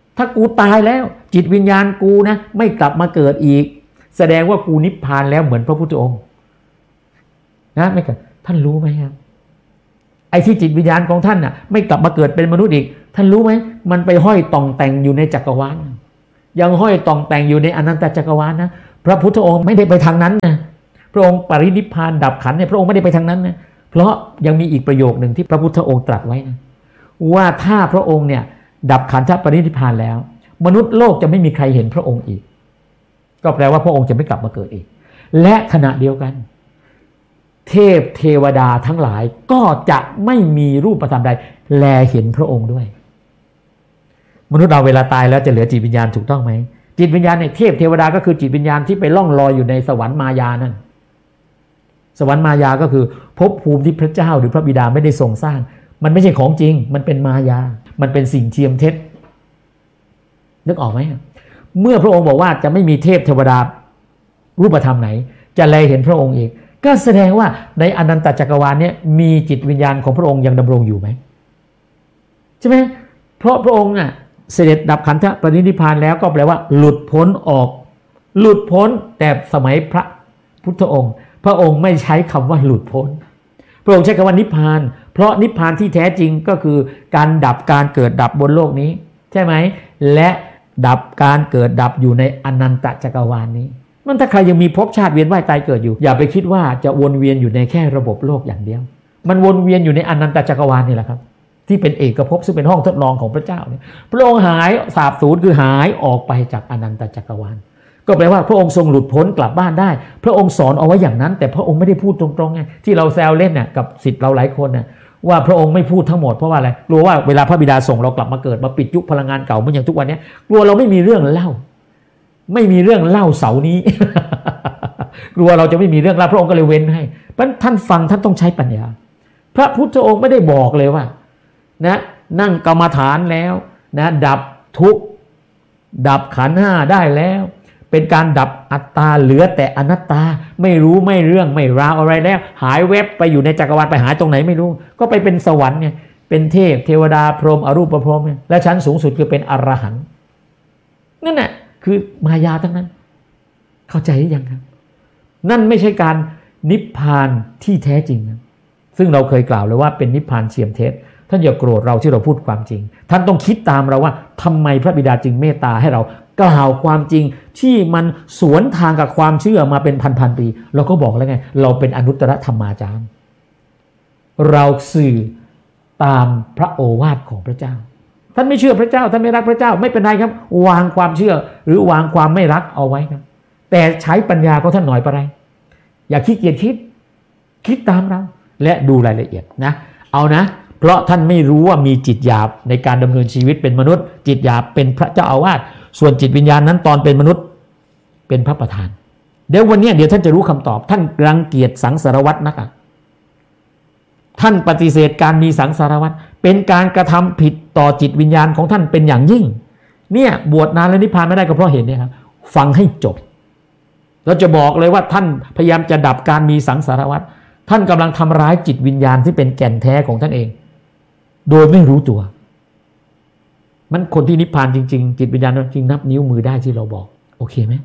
ถ้ากูตายแล้วจิตวิญญาณกูนะไม่กลับมาเกิดอีกแสดงว่ากูนิพพานแล้วเหมือนพระพุทธองค์นะไม่กันท่านรู้ไหมครับไอ้ที่จิตวิญญาณของท่านน่ะไม่กลับมาเกิดเป็นมนุษย์อีกท่านรู้ไหมมันไปห้อยต่องแต่งอยู่ในจักรวาลยังห้อยต่องแต่งอยู่ในอนันตจักรวาลนะพระพุทธองค์ไม่ได้ไปทางนั้นนะพระองค์ปรินิพพานดับขันธ์เนี่ยพระองค์ไม่ได้ไปทางนั้นนะเพราะยังมีอีกประโยคหนึ่งที่พระพุทธองค์ตรัสไว้นะว่าถ้าพระองค์เนี่ยดับขันธ์ปรินิพพานแล้วมนุษย์โลกจะไม่มีใครเห็นพระองค์อีกก็แปลว่าพระองค์จะไม่กลับมาเกิดอีกและขณะเดียวกันเทพเทวดาทั้งหลายก็จะไม่มีรูปธรรมใดแลเห็นพระองค์ด้วยมนุษย์เราเวลาตายแล้วจะเหลือจิตวิญญาณถูกต้องไหมจิตวิญญาณเนี่ยเทพเทวดาก็คือจิตวิญญาณที่ไปล่องลอยอยู่ในสวรรค์มายานั่นสวรรค์มายาก็คือภพภูมิที่พระเจ้าหรือพระบิดาไม่ได้ทรงสร้างมันไม่ใช่ของจริงมันเป็นมายามันเป็นสิ่งเทียมเท็จนึกออกไหมเมื่อพระองค์บอกว่าจะไม่มีเทพเทวดารูปธรรมไหนจะแลเห็นพระองค์อีกก็แสดงว่าในอนันตจักรวาลเนี่ยมีจิตวิญญาณของพระองค์ยังดำรงอยู่ไหมใช่ไหมเพราะพระองค์เสด็จดับขันธปรินิพพานแล้วก็แปลว่าหลุดพ้นออกหลุดพ้นแต่สมัยพระพุทธองค์พระองค์ไม่ใช้คำว่าหลุดพ้นพระองค์ใช้คำว่านิพพานเพราะนิพพานที่แท้จริงก็คือการดับการเกิดดับบนโลกนี้ใช่ไหมและดับการเกิดดับอยู่ในอนันตจักรวาลนี้มันถ้าใครยังมีภพชาติเวียนว่ายตายเกิดอยู่อย่าไปคิดว่าจะวนเวียนอยู่ในแค่ระบบโลกอย่างเดียวมันวนเวียนอยู่ในอนันตจักรวาลนี่แหละครับที่เป็นเอกภพซึ่งเป็นห้องทดลองของพระเจ้าเนี่ยพระองค์หายสาบสูญคือหายออกไปจากอนันตจักรวาลก็แปลว่าพระองค์ทรงหลุดพ้นกลับบ้านได้พระองค์สอนเอาไว้อย่างนั้นแต่พระองค์ไม่ได้พูดตรงๆไงที่เราแซวเล่นน่ะกับศิษย์เราหลายคนน่ะว่าพระองค์ไม่พูดทั้งหมดเพราะว่าอะไรกลัวว่าเวลาพระบิดาส่งเรากลับมาเกิดมาปิดยุคพลังงานเก่าเหมือนอย่างทุกวันนี้กลัวเราไม่มีเรื่องเล่าไม่มีเรื่องเล่าเสาร์นี้ กลัวเราจะไม่มีเรื่องเล่าพระองค์ก็เลยเว้นให้เพราะท่านฟังท่านต้องใช้ปัญญาพระพุทธองค์ไม่ได้บอกเลยว่านะนั่งกรรมฐานแล้วนะดับทุกข์ดับขันธ์ห้าได้แล้วเป็นการดับอัตตาเหลือแต่อนัตตาไม่รู้ไม่เรื่องไม่ราวอะไรแล้วหายแวบไปอยู่ในจักรวาลไปหายตรงไหนไม่รู้ก็ไปเป็นสวรรค์เนี่ยเป็นเทพเทวดาพรหมอรูปพรหมและชั้นสูงสุดคือเป็นอรหันต์นั่นแหละคือมายาทั้งนั้นเข้าใจหรือยังครับนั่นไม่ใช่การนิพพานที่แท้จริงนะซึ่งเราเคยกล่าวเลยว่าเป็นนิพพานเทียมเท็จท่านอย่าโกรธเราที่เราพูดความจริงท่านต้องคิดตามเราว่าทำไมพระบิดาจึงเมตตาให้เรากล่าวความจริงที่มันสวนทางกับความเชื่อมาเป็นพันปีเราก็บอกแล้วไงเราเป็นอนุตตรธรรมาจารย์เราสื่อตามพระโอวาทของพระเจ้าท่านไม่เชื่อพระเจ้าท่านไม่รักพระเจ้าไม่เป็นไรครับวางความเชื่อหรือวางความไม่รักเอาไว้ครับแต่ใช้ปัญญาของท่านหน่อยไปไรอย่าขี้เกียจคิดตามเราและดูรายละเอียดนะเอานะเพราะท่านไม่รู้ว่ามีจิตหยาบในการดำเนินชีวิตเป็นมนุษย์จิตหยาบเป็นพระเจ้าอาวาสส่วนจิตวิญญาณนั้นตอนเป็นมนุษย์เป็นพระประธานเดี๋ยววันนี้เดี๋ยวท่านจะรู้คำตอบท่านรังเกียจสังสารวัฏนักท่านปฏิเสธการมีสังสารวัฏเป็นการกระทำผิดต่อจิตวิญญาณของท่านเป็นอย่างยิ่งเนี่ยบวชนานแล้วนิพพานไม่ได้ก็เพราะเห็นเนี่ยครับฟังให้จบเราจะบอกเลยว่าท่านพยายามจะดับการมีสังสารวัฏท่านกำลังทำร้ายจิตวิญญาณที่เป็นแก่นแท้ของท่านเองโดยไม่รู้ตัวมันคนที่นิพพานจริงๆจิตวิญญาณจริงนับนิ้วมือได้ที่เราบอกโอเคไหม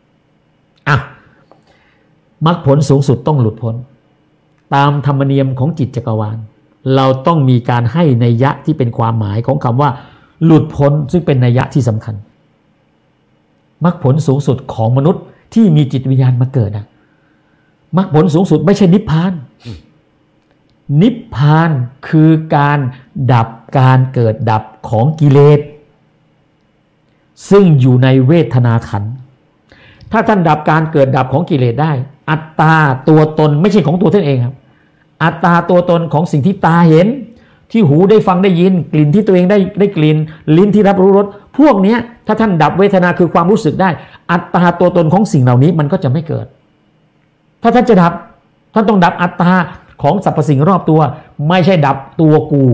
มรรคผลสูงสุดต้องหลุดพ้นตามธรรมเนียมของจิตจักรวาลเราต้องมีการให้นัยยะที่เป็นความหมายของคำว่าหลุดพ้นซึ่งเป็นนัยยะที่สำคัญมรรคผลสูงสุดของมนุษย์ที่มีจิตวิญญาณมาเกิดมรรคผลสูงสุดไม่ใช่นิพพานนิพพานคือการดับการเกิดดับของกิเลสซึ่งอยู่ในเวทนาขันธ์ถ้าท่านดับการเกิดดับของกิเลสได้อัตตาตัวตนไม่ใช่ของตัวท่านเองครับอัตตาตัวตนของสิ่งที่ตาเห็นที่หูได้ฟังได้ยินกลิ่นที่ตัวเองได้กลิ่นลิ้นที่รับรู้รสพวกนี้ถ้าท่านดับเวทนาคือความรู้สึกได้อัตตาตัวตนของสิ่งเหล่านี้มันก็จะไม่เกิดถ้าท่านจะดับท่านต้องดับอัตตาของสรรพสิ่งรอบตัวไม่ใช่ดับตัวกู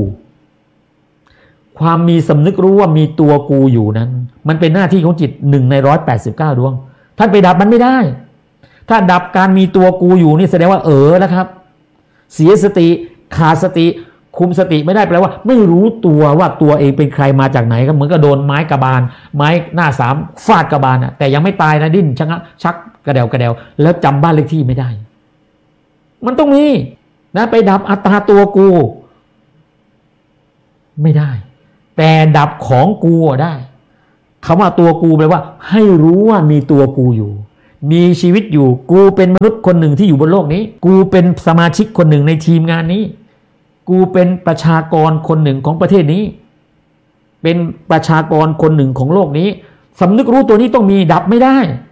ความมีสำนึกรู้ว่ามีตัวกูอยู่นั้นมันเป็นหน้าที่ของจิต1 ใน 189ดวงท่านไปดับมันไม่ได้ถ้าดับการมีตัวกูอยู่นี่แสดงว่าแล้วครับเสียสติขาดสติคุมสติไม่ได้แปลว่าไม่รู้ตัวว่าตัวเองเป็นใครมาจากไหนก็เหมือนกับโดนไม้กระบาลไม้หน้าสามฟาดกระบาลแต่ยังไม่ตายนะดิ้นชักกระเดวแล้วจำบ้านเลขที่ไม่ได้มันต้องมีนะไปดับอัตตาตัวกูไม่ได้แต่ดับของกูได้คำว่าตัวกูแปลว่าให้รู้ว่ามีตัวกูอยู่มีชีวิตอยู่กูเป็นมนุษย์คนหนึ่งที่อยู่บนโลกนี้กูเป็นสมาชิกคนหนึ่งในทีมงานนี้กูเป็นประชากรคนหนึ่งของประเทศนี้เป็นประชากรคนหนึ่งของโลกนี้สำนึกรู้ตัวนี้ต้องมีดับไม่ได้